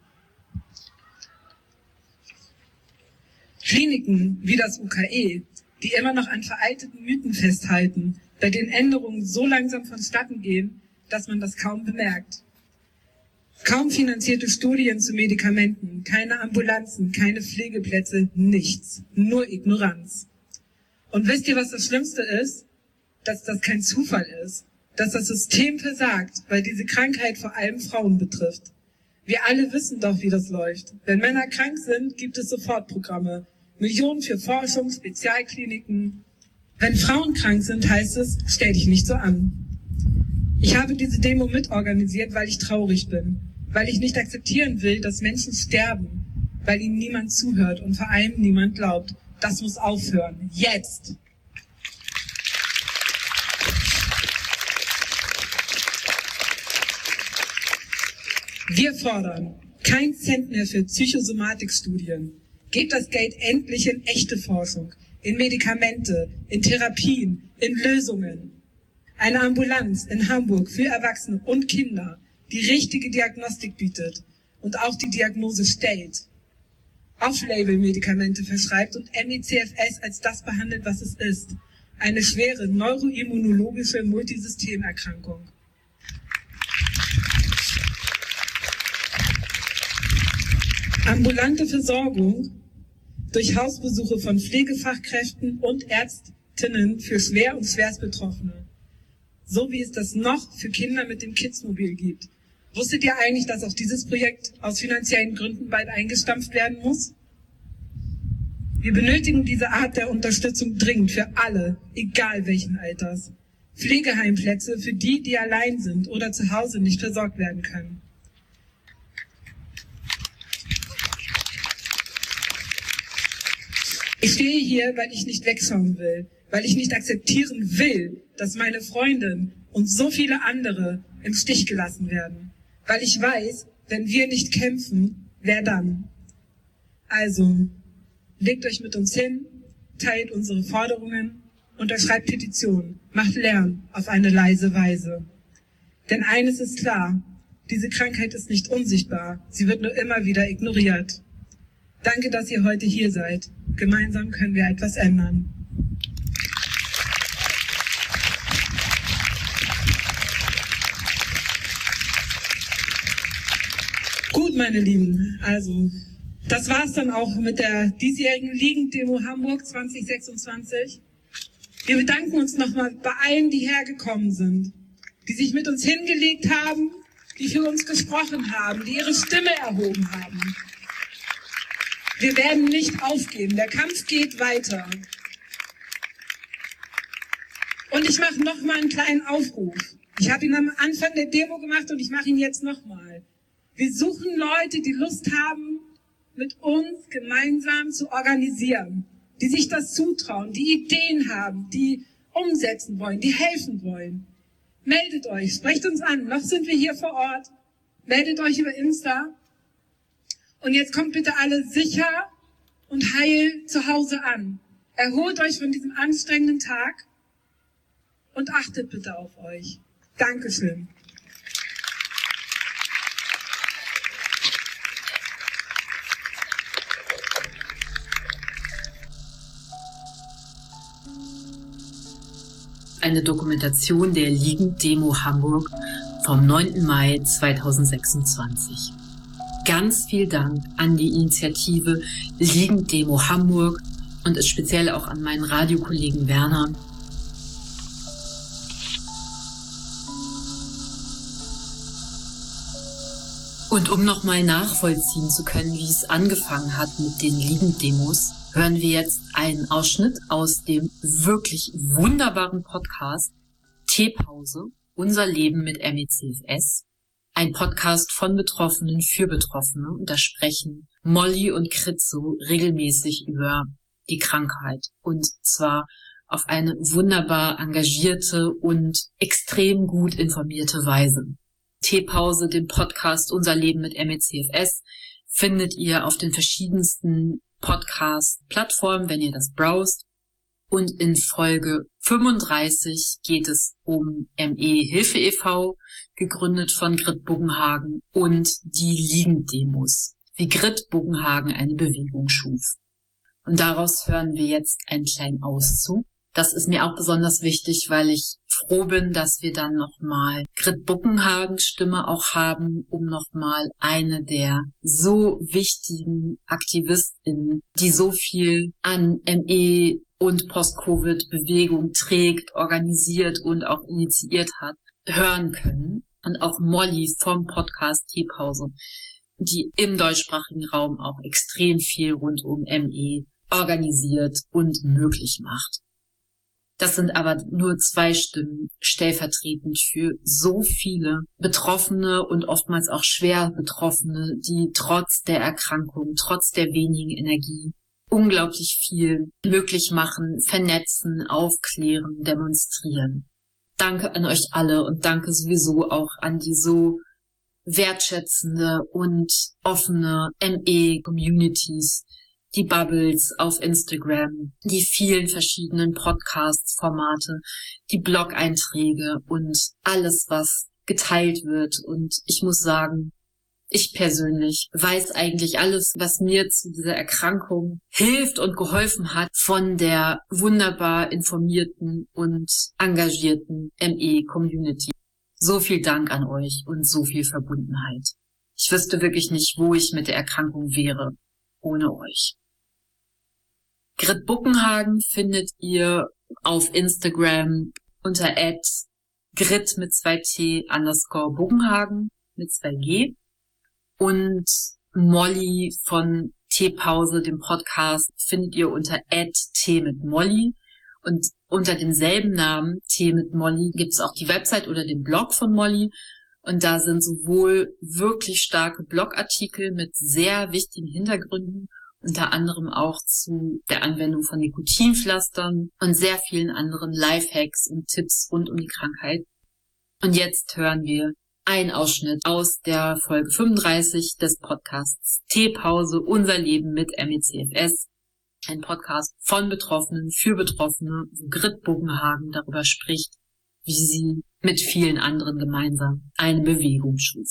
Kliniken wie das U K E, die immer noch an veralteten Mythen festhalten, bei denen Änderungen so langsam vonstatten gehen, dass man das kaum bemerkt. Kaum finanzierte Studien zu Medikamenten, keine Ambulanzen, keine Pflegeplätze, nichts, nur Ignoranz. Und wisst ihr, was das Schlimmste ist? Dass das kein Zufall ist, dass das System versagt, weil diese Krankheit vor allem Frauen betrifft. Wir alle wissen doch, wie das läuft. Wenn Männer krank sind, gibt es Sofortprogramme. Millionen für Forschung, Spezialkliniken. Wenn Frauen krank sind, heißt es, stell dich nicht so an. Ich habe diese Demo mitorganisiert, weil ich traurig bin. Weil ich nicht akzeptieren will, dass Menschen sterben. Weil ihnen niemand zuhört und vor allem niemand glaubt. Das muss aufhören. Jetzt! Wir fordern kein Cent mehr für Psychosomatikstudien. Gebt das Geld endlich in echte Forschung, in Medikamente, in Therapien, in Lösungen. Eine Ambulanz in Hamburg für Erwachsene und Kinder, die richtige Diagnostik bietet und auch die Diagnose stellt, Off-Label-Medikamente verschreibt und M E C F S als das behandelt, was es ist. Eine schwere neuroimmunologische Multisystemerkrankung. Ambulante Versorgung durch Hausbesuche von Pflegefachkräften und Ärztinnen für schwer und schwerstbetroffene. So wie es das noch für Kinder mit dem Kidsmobil gibt. Wusstet ihr eigentlich, dass auch dieses Projekt aus finanziellen Gründen bald eingestampft werden muss? Wir benötigen diese Art der Unterstützung dringend für alle, egal welchen Alters. Pflegeheimplätze für die, die allein sind oder zu Hause nicht versorgt werden können. Ich stehe hier, weil ich nicht wegschauen will, weil ich nicht akzeptieren will, dass meine Freundin und so viele andere im Stich gelassen werden. Weil ich weiß, wenn wir nicht kämpfen, wer dann? Also, legt euch mit uns hin, teilt unsere Forderungen, unterschreibt Petitionen, macht Lärm auf eine leise Weise. Denn eines ist klar, diese Krankheit ist nicht unsichtbar, sie wird nur immer wieder ignoriert. Danke, dass ihr heute hier seid. Gemeinsam können wir etwas ändern. Gut, meine Lieben, also das war's dann auch mit der diesjährigen Ligen-Demo Hamburg zwanzig sechsundzwanzig. Wir bedanken uns nochmal bei allen, die hergekommen sind, die sich mit uns hingelegt haben, die für uns gesprochen haben, die ihre Stimme erhoben haben. Wir werden nicht aufgeben, der Kampf geht weiter. Und ich mache nochmal einen kleinen Aufruf. Ich habe ihn am Anfang der Demo gemacht und ich mache ihn jetzt nochmal. Wir suchen Leute, die Lust haben, mit uns gemeinsam zu organisieren, die sich das zutrauen, die Ideen haben, die umsetzen wollen, die helfen wollen. Meldet euch, sprecht uns an, noch sind wir hier vor Ort. Meldet euch über Insta. Und jetzt kommt bitte alle sicher und heil zu Hause an. Erholt euch von diesem anstrengenden Tag und achtet bitte auf euch. Dankeschön. Eine Dokumentation der Ligen-Demo Hamburg vom neunten Mai zweitausendsechsundzwanzig. Ganz viel Dank an die Initiative Ligen-Demo Hamburg und speziell auch an meinen Radiokollegen Werner. Und um nochmal nachvollziehen zu können, wie es angefangen hat mit den Ligen-Demos, hören wir jetzt einen Ausschnitt aus dem wirklich wunderbaren Podcast Teepause, unser Leben mit M E C F S. Ein Podcast von Betroffenen für Betroffene. Und da sprechen Molly und Kritzo regelmäßig über die Krankheit. Und zwar auf eine wunderbar engagierte und extrem gut informierte Weise. Teepause, den Podcast Unser Leben mit M E C F S, findet ihr auf den verschiedensten Podcast-Plattformen, wenn ihr das browst. Und in Folge fünfunddreißig geht es um M E-Hilfe e V, gegründet von Grit Buggenhagen, und die Ligen-Demos, wie Grit Buggenhagen eine Bewegung schuf. Und daraus hören wir jetzt einen kleinen Auszug. Das ist mir auch besonders wichtig, weil ich froh bin, dass wir dann nochmal Grit Buggenhagens Stimme auch haben, um nochmal eine der so wichtigen AktivistInnen, die so viel an M E und Post-Covid-Bewegung trägt, organisiert und auch initiiert hat, hören können. Und auch Molly vom Podcast Teepause, die im deutschsprachigen Raum auch extrem viel rund um M E organisiert und möglich macht. Das sind aber nur zwei Stimmen stellvertretend für so viele Betroffene und oftmals auch schwer Betroffene, die trotz der Erkrankung, trotz der wenigen Energie unglaublich viel möglich machen, vernetzen, aufklären, demonstrieren. Danke an euch alle und danke sowieso auch an die so wertschätzende und offene M E-Communities, die Bubbles auf Instagram, die vielen verschiedenen Podcast-Formate, die Blog-Einträge und alles, was geteilt wird. Und ich muss sagen, ich persönlich weiß eigentlich alles, was mir zu dieser Erkrankung hilft und geholfen hat von der wunderbar informierten und engagierten M E-Community. So viel Dank an euch und so viel Verbundenheit. Ich wüsste wirklich nicht, wo ich mit der Erkrankung wäre ohne euch. Grit Buckenhagen findet ihr auf Instagram unter at grit mit zwei t underscore Buckenhagen mit zwei g. Und Molly von Teepause, dem Podcast, findet ihr unter at t mit Molly. Und unter demselben Namen, Tee mit Molly, gibt es auch die Website oder den Blog von Molly. Und da sind sowohl wirklich starke Blogartikel mit sehr wichtigen Hintergründen, unter anderem auch zu der Anwendung von Nikotinpflastern und sehr vielen anderen Lifehacks und Tipps rund um die Krankheit. Und jetzt hören wir einen Ausschnitt aus der Folge fünfunddreißig des Podcasts Teepause, unser Leben mit M E C F S. Ein Podcast von Betroffenen für Betroffene, wo Grit Buckenhagen darüber spricht, wie sie mit vielen anderen gemeinsam eine Bewegung schuf.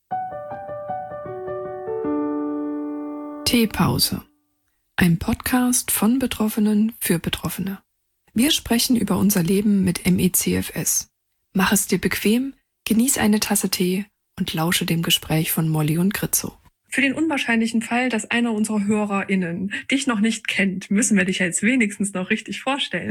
Teepause. Ein Podcast von Betroffenen für Betroffene. Wir sprechen über unser Leben mit M E C F S. Mach es dir bequem, genieß eine Tasse Tee und lausche dem Gespräch von Molly und Gritzo. Für den unwahrscheinlichen Fall, dass einer unserer HörerInnen dich noch nicht kennt, müssen wir dich jetzt wenigstens noch richtig vorstellen.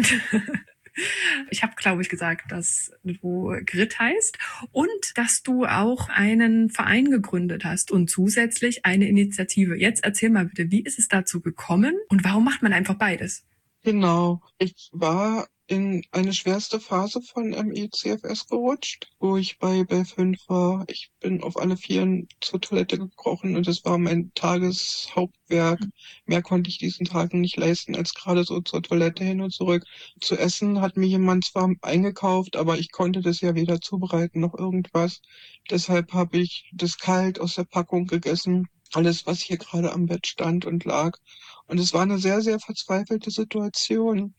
Ich habe, glaube ich, gesagt, dass du Grit heißt und dass du auch einen Verein gegründet hast und zusätzlich eine Initiative. Jetzt erzähl mal bitte, wie ist es dazu gekommen und warum macht man einfach beides? Genau, ich war in eine schwerste Phase von M E C F S gerutscht, wo ich bei B fünf war. Ich bin auf alle Vieren zur Toilette gekrochen und es war mein Tageshauptwerk. Mehr konnte ich diesen Tagen nicht leisten, als gerade so zur Toilette hin und zurück. Zu essen hat mir jemand zwar eingekauft, aber ich konnte das ja weder zubereiten noch irgendwas. Deshalb habe ich das kalt aus der Packung gegessen. Alles, was hier gerade am Bett stand und lag. Und es war eine sehr, sehr verzweifelte Situation.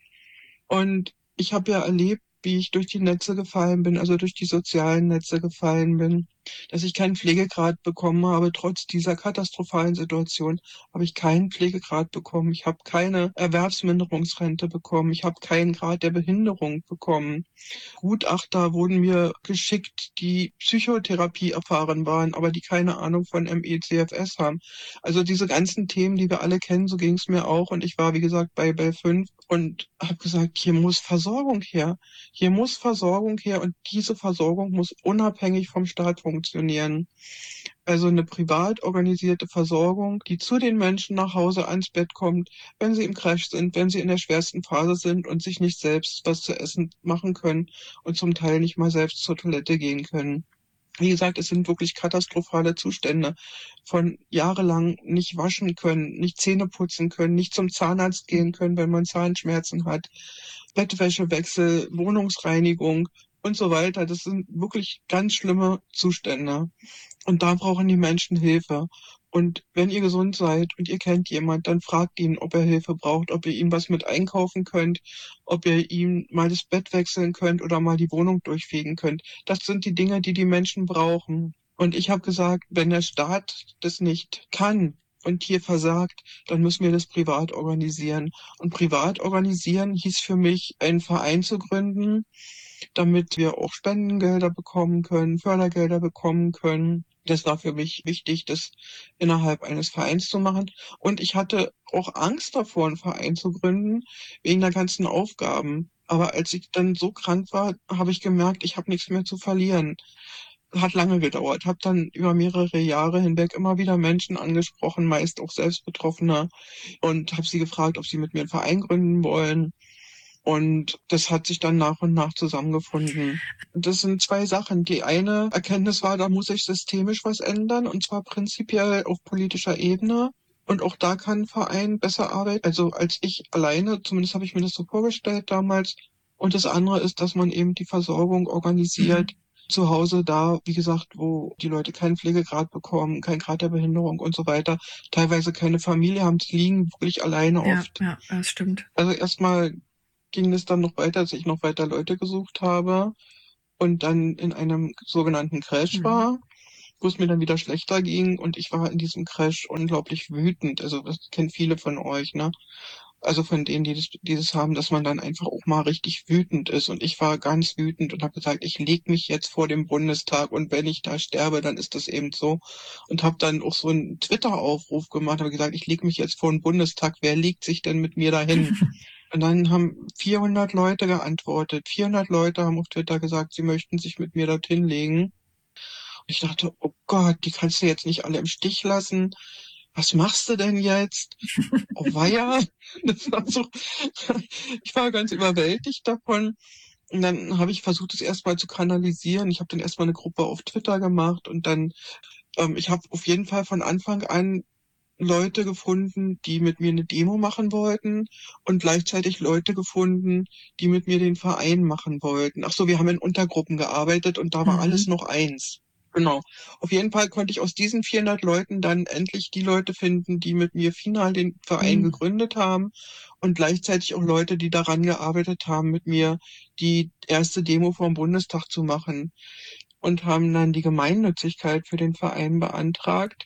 Und ich habe ja erlebt, wie ich durch die Netze gefallen bin, also durch die sozialen Netze gefallen bin, dass ich keinen Pflegegrad bekommen habe. Trotz dieser katastrophalen Situation habe ich keinen Pflegegrad bekommen. Ich habe keine Erwerbsminderungsrente bekommen. Ich habe keinen Grad der Behinderung bekommen. Gutachter wurden mir geschickt, die Psychotherapie erfahren waren, aber die keine Ahnung von M E C F S haben. Also diese ganzen Themen, die wir alle kennen, so ging es mir auch. Und ich war, wie gesagt, bei B fünf und habe gesagt, hier muss Versorgung her. Hier muss Versorgung her und diese Versorgung muss unabhängig vom Staat funktionieren. Also eine privat organisierte Versorgung, die zu den Menschen nach Hause ans Bett kommt, wenn sie im Crash sind, wenn sie in der schwersten Phase sind und sich nicht selbst was zu essen machen können und zum Teil nicht mal selbst zur Toilette gehen können. Wie gesagt, es sind wirklich katastrophale Zustände. Von jahrelang nicht waschen können, nicht Zähne putzen können, nicht zum Zahnarzt gehen können, wenn man Zahnschmerzen hat, Bettwäschewechsel, Wohnungsreinigung und so weiter. Das sind wirklich ganz schlimme Zustände. Und da brauchen die Menschen Hilfe. Und wenn ihr gesund seid und ihr kennt jemand, dann fragt ihn, ob er Hilfe braucht, ob ihr ihm was mit einkaufen könnt, ob ihr ihm mal das Bett wechseln könnt oder mal die Wohnung durchfegen könnt. Das sind die Dinge, die die Menschen brauchen. Und ich habe gesagt, wenn der Staat das nicht kann und hier versagt, dann müssen wir das privat organisieren. Und privat organisieren hieß für mich, einen Verein zu gründen, damit wir auch Spendengelder bekommen können, Fördergelder bekommen können. Das war für mich wichtig, das innerhalb eines Vereins zu machen. Und ich hatte auch Angst davor, einen Verein zu gründen, wegen der ganzen Aufgaben. Aber als ich dann so krank war, habe ich gemerkt, ich habe nichts mehr zu verlieren. Hat lange gedauert, habe dann über mehrere Jahre hinweg immer wieder Menschen angesprochen, meist auch selbst Betroffene, und habe sie gefragt, ob sie mit mir einen Verein gründen wollen. Und das hat sich dann nach und nach zusammengefunden. Das sind zwei Sachen. Die eine Erkenntnis war, da muss ich systemisch was ändern, und zwar prinzipiell auf politischer Ebene. Und auch da kann ein Verein besser arbeiten, also als ich alleine, zumindest habe ich mir das so vorgestellt damals. Und das andere ist, dass man eben die Versorgung organisiert, zu Hause da, wie gesagt, wo die Leute keinen Pflegegrad bekommen, keinen Grad der Behinderung und so weiter, teilweise keine Familie haben, die liegen wirklich alleine Ja, oft. ja, das stimmt. Also erstmal ging es dann noch weiter, dass ich noch weiter Leute gesucht habe und dann in einem sogenannten Crash Mhm. war, wo es mir dann wieder schlechter ging und ich war in diesem Crash unglaublich wütend. Also das kennen viele von euch, ne? Also von denen, die das, die das haben, dass man dann einfach auch mal richtig wütend ist. Und ich war ganz wütend und habe gesagt, ich leg mich jetzt vor dem Bundestag und wenn ich da sterbe, dann ist das eben so. Und habe dann auch so einen Twitter-Aufruf gemacht, habe gesagt, ich leg mich jetzt vor den Bundestag, wer legt sich denn mit mir dahin? Und dann haben vierhundert Leute geantwortet. vierhundert Leute haben auf Twitter gesagt, sie möchten sich mit mir dorthin legen. Und ich dachte, oh Gott, die kannst du jetzt nicht alle im Stich lassen. Was machst du denn jetzt? Oh weia, das war so, ich war ganz überwältigt davon. Und dann habe ich versucht, es erstmal zu kanalisieren. Ich habe dann erstmal eine Gruppe auf Twitter gemacht und dann, ähm, ich habe auf jeden Fall von Anfang an Leute gefunden, die mit mir eine Demo machen wollten und gleichzeitig Leute gefunden, die mit mir den Verein machen wollten. Ach so, wir haben in Untergruppen gearbeitet und da war Mhm. alles noch eins. Genau. Auf jeden Fall konnte ich aus diesen vierhundert Leuten dann endlich die Leute finden, die mit mir final den Verein Mhm. gegründet haben und gleichzeitig auch Leute, die daran gearbeitet haben, mit mir die erste Demo vom Bundestag zu machen und haben dann die Gemeinnützigkeit für den Verein beantragt.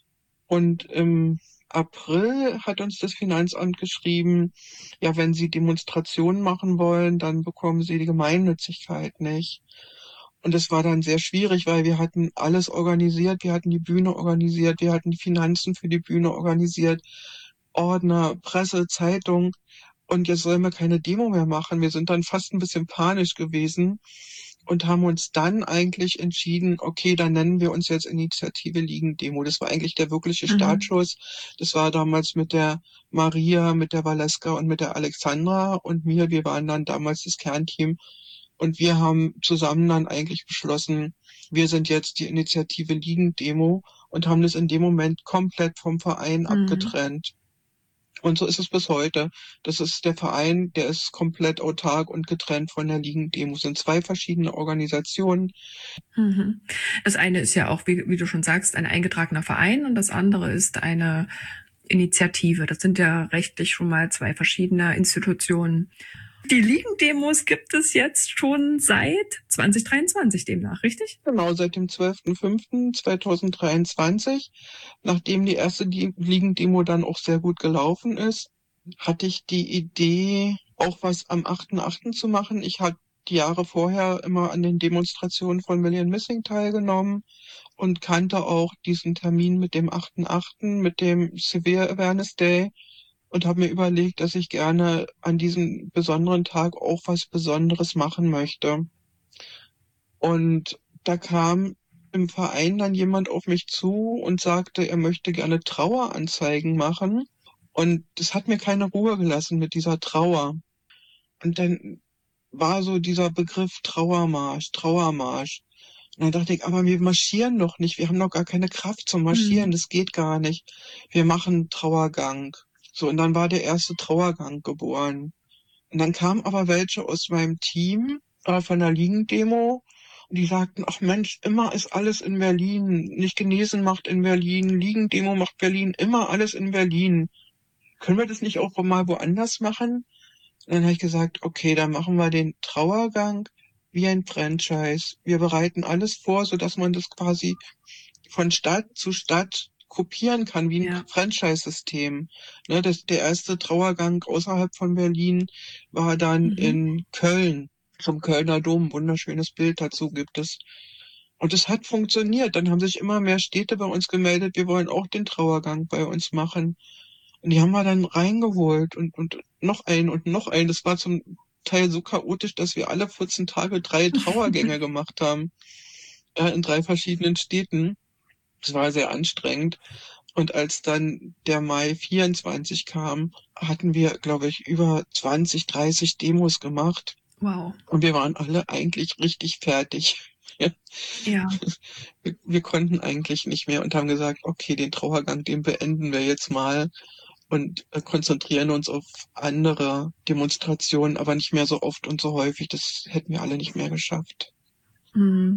Und im April hat uns das Finanzamt geschrieben, ja, wenn Sie Demonstrationen machen wollen, dann bekommen Sie die Gemeinnützigkeit nicht. Und es war dann sehr schwierig, weil wir hatten alles organisiert, wir hatten die Bühne organisiert, wir hatten die Finanzen für die Bühne organisiert, Ordner, Presse, Zeitung. Und jetzt sollen wir keine Demo mehr machen. Wir sind dann fast ein bisschen panisch gewesen und haben uns dann eigentlich entschieden, okay, dann nennen wir uns jetzt Initiative Liegen-Demo. Das war eigentlich der wirkliche Mhm. Startschuss. Das war damals mit der Maria, mit der Valeska und mit der Alexandra und mir. Wir waren dann damals das Kernteam. Und wir haben zusammen dann eigentlich beschlossen, wir sind jetzt die Initiative Liegen-Demo und haben das in dem Moment komplett vom Verein Mhm. abgetrennt. Und so ist es bis heute. Das ist der Verein, der ist komplett autark und getrennt von der Liegen-Demo. Es sind zwei verschiedene Organisationen. Mhm. Das eine ist ja auch, wie, wie du schon sagst, ein eingetragener Verein und das andere ist eine Initiative. Das sind ja rechtlich schon mal zwei verschiedene Institutionen. Die Liegen-Demos gibt es jetzt schon seit zwanzig dreiundzwanzig demnach, richtig? Genau, seit dem zwölften fünften zweitausenddreiundzwanzig. Nachdem die erste Die- Liegen-Demo dann auch sehr gut gelaufen ist, hatte ich die Idee, auch was am achten achten zu machen. Ich hatte die Jahre vorher immer an den Demonstrationen von Million Missing teilgenommen und kannte auch diesen Termin mit dem achten achten, mit dem Severe Awareness Day und habe mir überlegt, dass ich gerne an diesem besonderen Tag auch was Besonderes machen möchte. Und da kam im Verein dann jemand auf mich zu und sagte, er möchte gerne Traueranzeigen machen. Und das hat mir keine Ruhe gelassen mit dieser Trauer. Und dann war so dieser Begriff Trauermarsch, Trauermarsch. Und dann dachte ich, aber wir marschieren doch nicht. Wir haben doch gar keine Kraft zum Marschieren. Mhm. Das geht gar nicht. Wir machen Trauergang. So, und dann war der erste Trauergang geboren. Und dann kamen aber welche aus meinem Team äh, von der Liegen-Demo und die sagten, ach Mensch, immer ist alles in Berlin. Nicht genesen macht in Berlin, Liegen-Demo macht Berlin, immer alles in Berlin. Können wir das nicht auch mal woanders machen? Und dann habe ich gesagt, okay, dann machen wir den Trauergang wie ein Franchise. Wir bereiten alles vor, sodass man das quasi von Stadt zu Stadt kopieren kann, wie ein Ja. Franchise-System. Ne, das, der erste Trauergang außerhalb von Berlin war dann Mhm. in Köln, zum Kölner Dom. Wunderschönes Bild dazu gibt es. Und es hat funktioniert. Dann haben sich immer mehr Städte bei uns gemeldet, wir wollen auch den Trauergang bei uns machen. Und die haben wir dann reingeholt und, und noch einen und noch einen. Das war zum Teil so chaotisch, dass wir alle vierzehn Tage drei Trauergänge gemacht haben. Äh, in drei verschiedenen Städten. Das war sehr anstrengend. Und als dann der Mai vierundzwanzig kam, hatten wir, glaube ich, über zwanzig, dreißig Demos gemacht. Wow. Und wir waren alle eigentlich richtig fertig. Ja. Ja. Wir, wir konnten eigentlich nicht mehr und haben gesagt, okay, den Trauergang, den beenden wir jetzt mal und äh, konzentrieren uns auf andere Demonstrationen, aber nicht mehr so oft und so häufig. Das hätten wir alle nicht mehr geschafft. Mhm.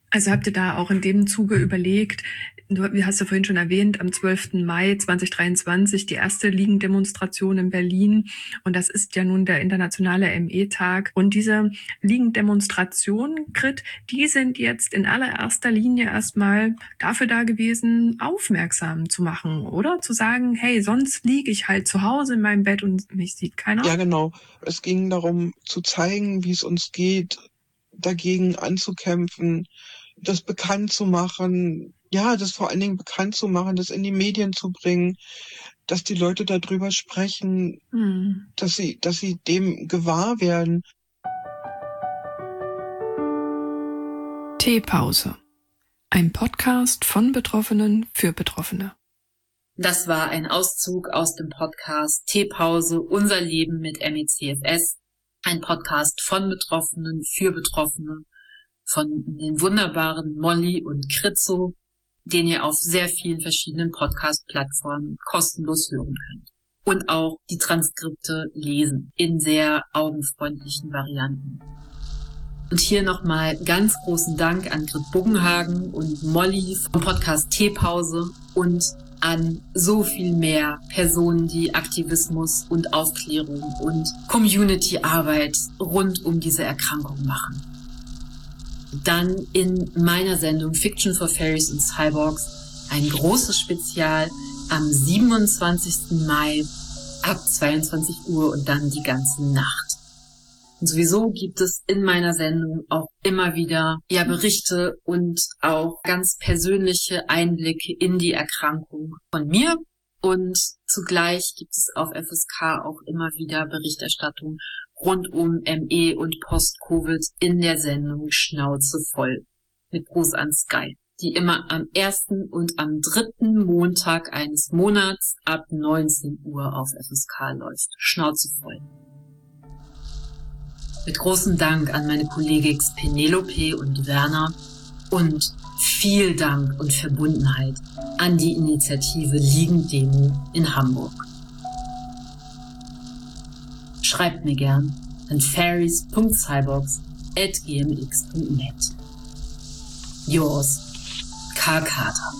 Also habt ihr da auch in dem Zuge überlegt, du hast ja vorhin schon erwähnt, am zwölften Mai zweitausenddreiundzwanzig die erste Liegendemonstration in Berlin. Und das ist ja nun der internationale M E-Tag. Und diese Liegendemonstrationen, Grit, die sind jetzt in allererster Linie erstmal dafür da gewesen, aufmerksam zu machen, oder? Zu sagen, hey, sonst liege ich halt zu Hause in meinem Bett und mich sieht keiner. Ja, genau. Es ging darum, zu zeigen, wie es uns geht, dagegen anzukämpfen, das bekannt zu machen, ja, das vor allen Dingen bekannt zu machen, das in die Medien zu bringen, dass die Leute darüber sprechen, hm. dass sie, dass sie dem gewahr werden. Teepause. Ein Podcast von Betroffenen für Betroffene. Das war ein Auszug aus dem Podcast Teepause, unser Leben mit M E C F S. Ein Podcast von Betroffenen für Betroffene, von den wunderbaren Molly und Kritzo, den ihr auf sehr vielen verschiedenen Podcast-Plattformen kostenlos hören könnt. Und auch die Transkripte lesen in sehr augenfreundlichen Varianten. Und hier nochmal ganz großen Dank an Grit Buggenhagen und Molly vom Podcast Teepause und an so viel mehr Personen, die Aktivismus und Aufklärung und Community-Arbeit rund um diese Erkrankung machen. Dann in meiner Sendung Fiction for Fairies und Cyborgs ein großes Spezial am siebenundzwanzigsten Mai ab zweiundzwanzig Uhr und dann die ganze Nacht. Und sowieso gibt es in meiner Sendung auch immer wieder ja Berichte und auch ganz persönliche Einblicke in die Erkrankung von mir. Und zugleich gibt es auf F S K auch immer wieder Berichterstattung rund um M E und Post-Covid in der Sendung Schnauze voll mit Gruß an Sky, die immer am ersten und am dritten Montag eines Monats ab neunzehn Uhr auf F S K läuft. Schnauze voll. Mit großem Dank an meine Kolleginnen Penelope und Werner und viel Dank und Verbundenheit an die Initiative Liegendemo in Hamburg. Schreibt mir gern an fairies punkt cyborgs at g m x punkt net. Yours, Karl Carter.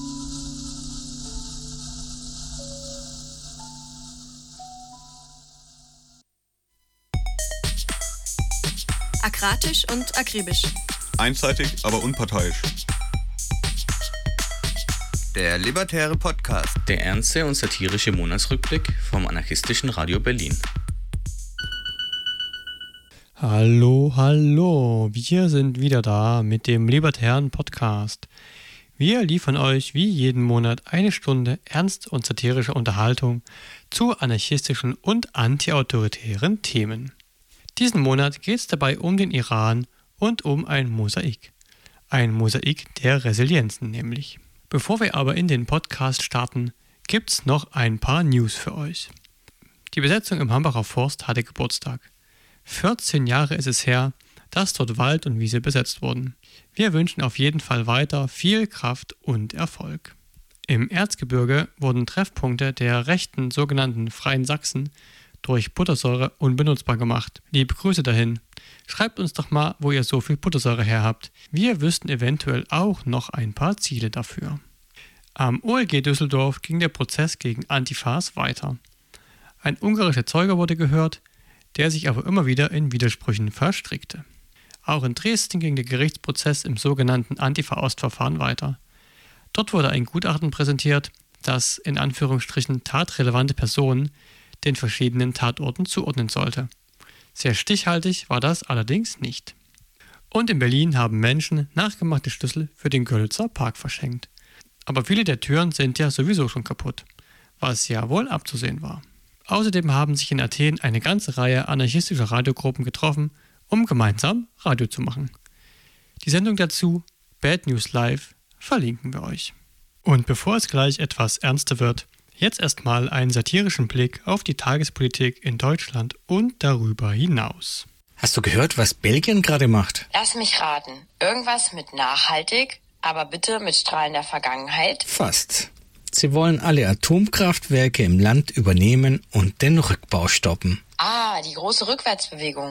Akratisch und akribisch. Einseitig, aber unparteiisch. Der libertäre Podcast. Der ernste und satirische Monatsrückblick vom anarchistischen Radio Berlin. Hallo, hallo, wir sind wieder da mit dem libertären Podcast. Wir liefern euch wie jeden Monat eine Stunde ernst und satirische Unterhaltung zu anarchistischen und antiautoritären Themen. Diesen Monat geht es dabei um den Iran und um ein Mosaik. Ein Mosaik der Resilienzen nämlich. Bevor wir aber in den Podcast starten, gibt's noch ein paar News für euch. Die Besetzung im Hambacher Forst hatte Geburtstag. vierzehn Jahre ist es her, dass dort Wald und Wiese besetzt wurden. Wir wünschen auf jeden Fall weiter viel Kraft und Erfolg. Im Erzgebirge wurden Treffpunkte der rechten sogenannten Freien Sachsen durch Buttersäure unbenutzbar gemacht. Liebe Grüße dahin. Schreibt uns doch mal, wo ihr so viel Buttersäure her habt. Wir wüssten eventuell auch noch ein paar Ziele dafür. Am O L G Düsseldorf ging der Prozess gegen Antifas weiter. Ein ungarischer Zeuge wurde gehört, der sich aber immer wieder in Widersprüchen verstrickte. Auch in Dresden ging der Gerichtsprozess im sogenannten Antifa-Ost-Verfahren weiter. Dort wurde ein Gutachten präsentiert, das in Anführungsstrichen tatrelevante Personen den verschiedenen Tatorten zuordnen sollte. Sehr stichhaltig war das allerdings nicht. Und in Berlin haben Menschen nachgemachte Schlüssel für den Görlitzer Park verschenkt. Aber viele der Türen sind ja sowieso schon kaputt, was ja wohl abzusehen war. Außerdem haben sich in Athen eine ganze Reihe anarchistischer Radiogruppen getroffen, um gemeinsam Radio zu machen. Die Sendung dazu, Bad News Live, verlinken wir euch. Und bevor es gleich etwas ernster wird, jetzt erstmal einen satirischen Blick auf die Tagespolitik in Deutschland und darüber hinaus. Hast du gehört, was Belgien gerade macht? Lass mich raten. Irgendwas mit nachhaltig, aber bitte mit strahlender Vergangenheit? Fast. Sie wollen alle Atomkraftwerke im Land übernehmen und den Rückbau stoppen. Ah, die große Rückwärtsbewegung.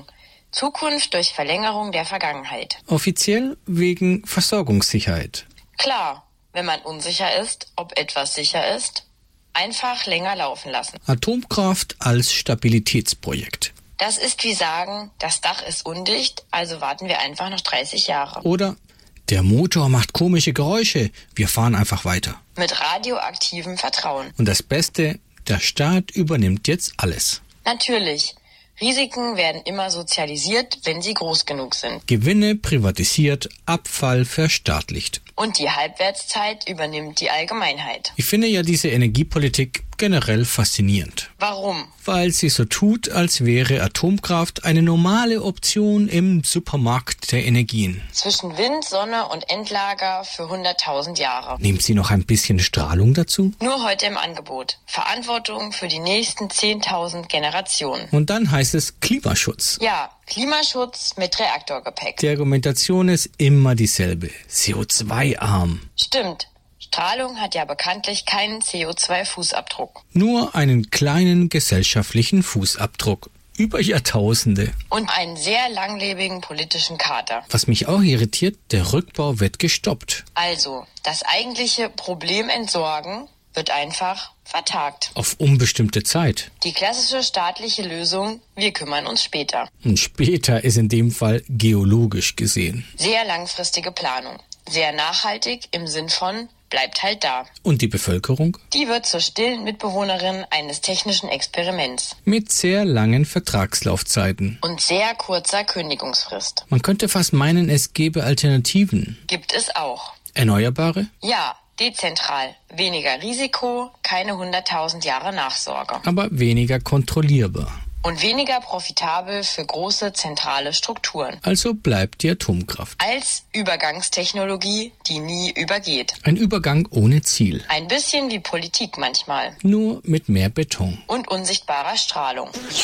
Zukunft durch Verlängerung der Vergangenheit. Offiziell wegen Versorgungssicherheit. Klar, wenn man unsicher ist, ob etwas sicher ist, einfach länger laufen lassen. Atomkraft als Stabilitätsprojekt. Das ist wie sagen, das Dach ist undicht, also warten wir einfach noch dreißig Jahre. Oder der Motor macht komische Geräusche, wir fahren einfach weiter. Mit radioaktivem Vertrauen. Und das Beste, der Staat übernimmt jetzt alles. Natürlich. Risiken werden immer sozialisiert, wenn sie groß genug sind. Gewinne privatisiert, Abfall verstaatlicht. Und die Halbwertszeit übernimmt die Allgemeinheit. Ich finde ja diese Energiepolitik generell faszinierend. Warum? Weil sie so tut, als wäre Atomkraft eine normale Option im Supermarkt der Energien. Zwischen Wind, Sonne und Endlager für hunderttausend Jahre. Nimmt sie noch ein bisschen Strahlung dazu? Nur heute im Angebot. Verantwortung für die nächsten zehntausend Generationen. Und dann heißt es Klimaschutz. Ja, Klimaschutz mit Reaktorgepäck. Die Argumentation ist immer dieselbe. C O zwei arm. Stimmt. Strahlung hat ja bekanntlich keinen C O zwei Fußabdruck. Nur einen kleinen gesellschaftlichen Fußabdruck. Über Jahrtausende. Und einen sehr langlebigen politischen Kater. Was mich auch irritiert, der Rückbau wird gestoppt. Also, das eigentliche Problem entsorgen wird einfach vertagt. Auf unbestimmte Zeit. Die klassische staatliche Lösung, wir kümmern uns später. Und später ist in dem Fall geologisch gesehen. Sehr langfristige Planung. Sehr nachhaltig im Sinn von bleibt halt da. Und die Bevölkerung? Die wird zur stillen Mitbewohnerin eines technischen Experiments. Mit sehr langen Vertragslaufzeiten. Und sehr kurzer Kündigungsfrist. Man könnte fast meinen, es gäbe Alternativen. Gibt es auch. Erneuerbare? Ja, dezentral. Weniger Risiko, keine hunderttausend Jahre Nachsorge. Aber weniger kontrollierbar. Und weniger profitabel für große zentrale Strukturen. Also bleibt die Atomkraft. Als Übergangstechnologie, die nie übergeht. Ein Übergang ohne Ziel. Ein bisschen wie Politik manchmal. Nur mit mehr Beton. Und unsichtbarer Strahlung.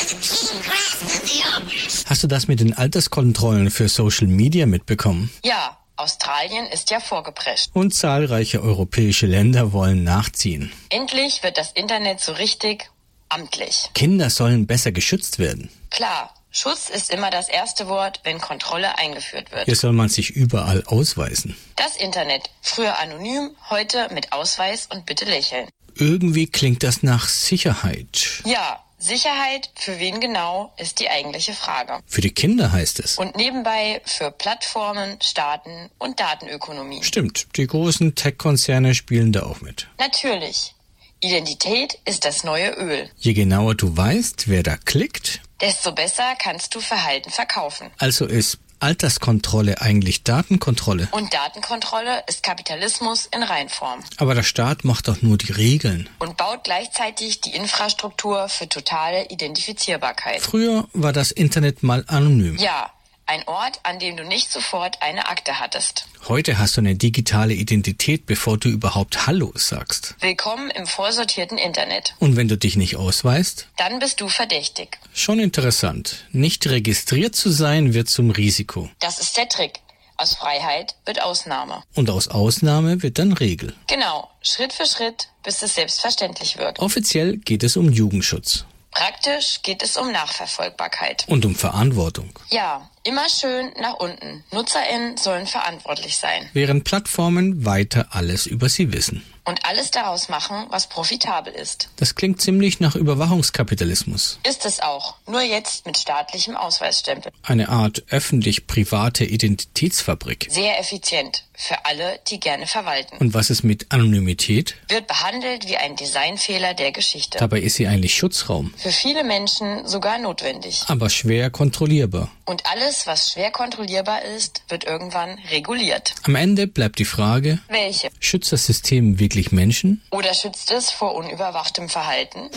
Hast du das mit den Alterskontrollen für Social Media mitbekommen? Ja, Australien ist ja vorgeprescht. Und zahlreiche europäische Länder wollen nachziehen. Endlich wird das Internet so richtig amtlich. Kinder sollen besser geschützt werden. Klar, Schutz ist immer das erste Wort, wenn Kontrolle eingeführt wird. Hier soll man sich überall ausweisen. Das Internet, früher anonym, heute mit Ausweis und bitte lächeln. Irgendwie klingt das nach Sicherheit. Ja, Sicherheit, für wen genau, ist die eigentliche Frage. Für die Kinder heißt es. Und nebenbei für Plattformen, Staaten und Datenökonomie. Stimmt, die großen Tech-Konzerne spielen da auch mit. Natürlich. Identität ist das neue Öl. Je genauer du weißt, wer da klickt, desto besser kannst du Verhalten verkaufen. Also ist Alterskontrolle eigentlich Datenkontrolle? Und Datenkontrolle ist Kapitalismus in Reinform. Aber der Staat macht doch nur die Regeln. Und baut gleichzeitig die Infrastruktur für totale Identifizierbarkeit. Früher war das Internet mal anonym. Ja. Ein Ort, an dem du nicht sofort eine Akte hattest. Heute hast du eine digitale Identität, bevor du überhaupt Hallo sagst. Willkommen im vorsortierten Internet. Und wenn du dich nicht ausweist? Dann bist du verdächtig. Schon interessant. Nicht registriert zu sein, wird zum Risiko. Das ist der Trick. Aus Freiheit wird Ausnahme. Und aus Ausnahme wird dann Regel. Genau. Schritt für Schritt, bis es selbstverständlich wird. Offiziell geht es um Jugendschutz. Praktisch geht es um Nachverfolgbarkeit. Und um Verantwortung. Ja, immer schön nach unten. NutzerInnen sollen verantwortlich sein. Während Plattformen weiter alles über sie wissen. Und alles daraus machen, was profitabel ist. Das klingt ziemlich nach Überwachungskapitalismus. Ist es auch, nur jetzt mit staatlichem Ausweisstempel. Eine Art öffentlich-private Identitätsfabrik. Sehr effizient, für alle, die gerne verwalten. Und was ist mit Anonymität? Wird behandelt wie ein Designfehler der Geschichte. Dabei ist sie eigentlich Schutzraum. Für viele Menschen sogar notwendig. Aber schwer kontrollierbar. Und alles, was schwer kontrollierbar ist, wird irgendwann reguliert. Am Ende bleibt die Frage, welche? Schützt das System wirklich Menschen? Oder schützt es vor unüberwachtem Verhalten?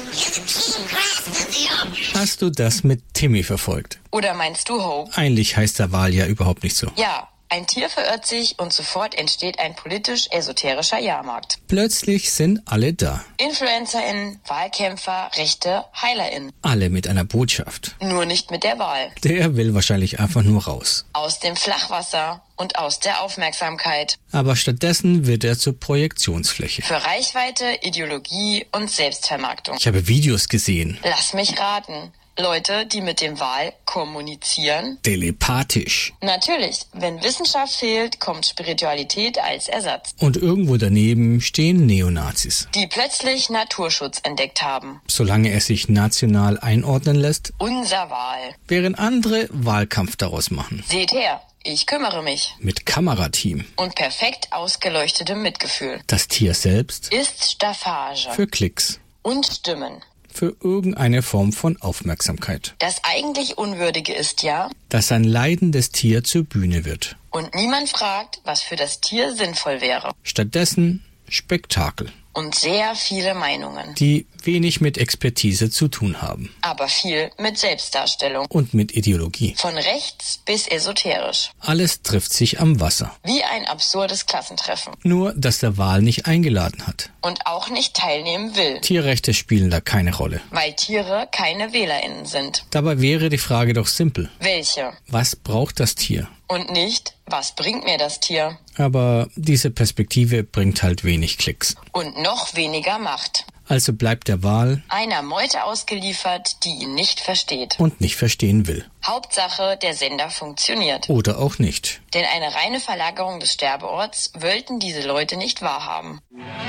Hast du das mit Timmy verfolgt? Oder meinst du Hope? Eigentlich heißt der Wahl ja überhaupt nicht so. Ja. Ein Tier verirrt sich und sofort entsteht ein politisch-esoterischer Jahrmarkt. Plötzlich sind alle da. InfluencerInnen, Wahlkämpfer, Rechte, HeilerInnen. Alle mit einer Botschaft. Nur nicht mit der Wahl. Der will wahrscheinlich einfach nur raus. Aus dem Flachwasser und aus der Aufmerksamkeit. Aber stattdessen wird er zur Projektionsfläche. Für Reichweite, Ideologie und Selbstvermarktung. Ich habe Videos gesehen. Lass mich raten. Leute, die mit dem Wal kommunizieren? Telepathisch. Natürlich, wenn Wissenschaft fehlt, kommt Spiritualität als Ersatz. Und irgendwo daneben stehen Neonazis. Die plötzlich Naturschutz entdeckt haben. Solange er sich national einordnen lässt, Unser Wal. während andere Wahlkampf daraus machen. Seht her, ich kümmere mich. Mit Kamerateam. Und perfekt ausgeleuchtetem Mitgefühl. Das Tier selbst Ist Staffage. für Klicks. Und Stimmen. Für irgendeine Form von Aufmerksamkeit. Das eigentlich Unwürdige ist ja, Dass ein leidendes Tier zur Bühne wird. und niemand fragt, was für das Tier sinnvoll wäre. Stattdessen Spektakel, Und sehr viele Meinungen. die wenig mit Expertise zu tun haben. Aber viel mit Selbstdarstellung. Und mit Ideologie. Von rechts bis esoterisch. Alles trifft sich am Wasser. Wie ein absurdes Klassentreffen. Nur, dass der Wal nicht eingeladen hat. Und auch nicht teilnehmen will. Tierrechte spielen da keine Rolle. Weil Tiere keine WählerInnen sind. Dabei wäre die Frage doch simpel. Welche? Was braucht das Tier? Und nicht, was bringt mir das Tier? Aber diese Perspektive bringt halt wenig Klicks. Und noch weniger Macht. Also bleibt der Wal Einer Meute ausgeliefert, die ihn nicht versteht. und nicht verstehen will. Hauptsache, der Sender funktioniert. Oder auch nicht. Denn eine reine Verlagerung des Sterbeorts wollten diese Leute nicht wahrhaben.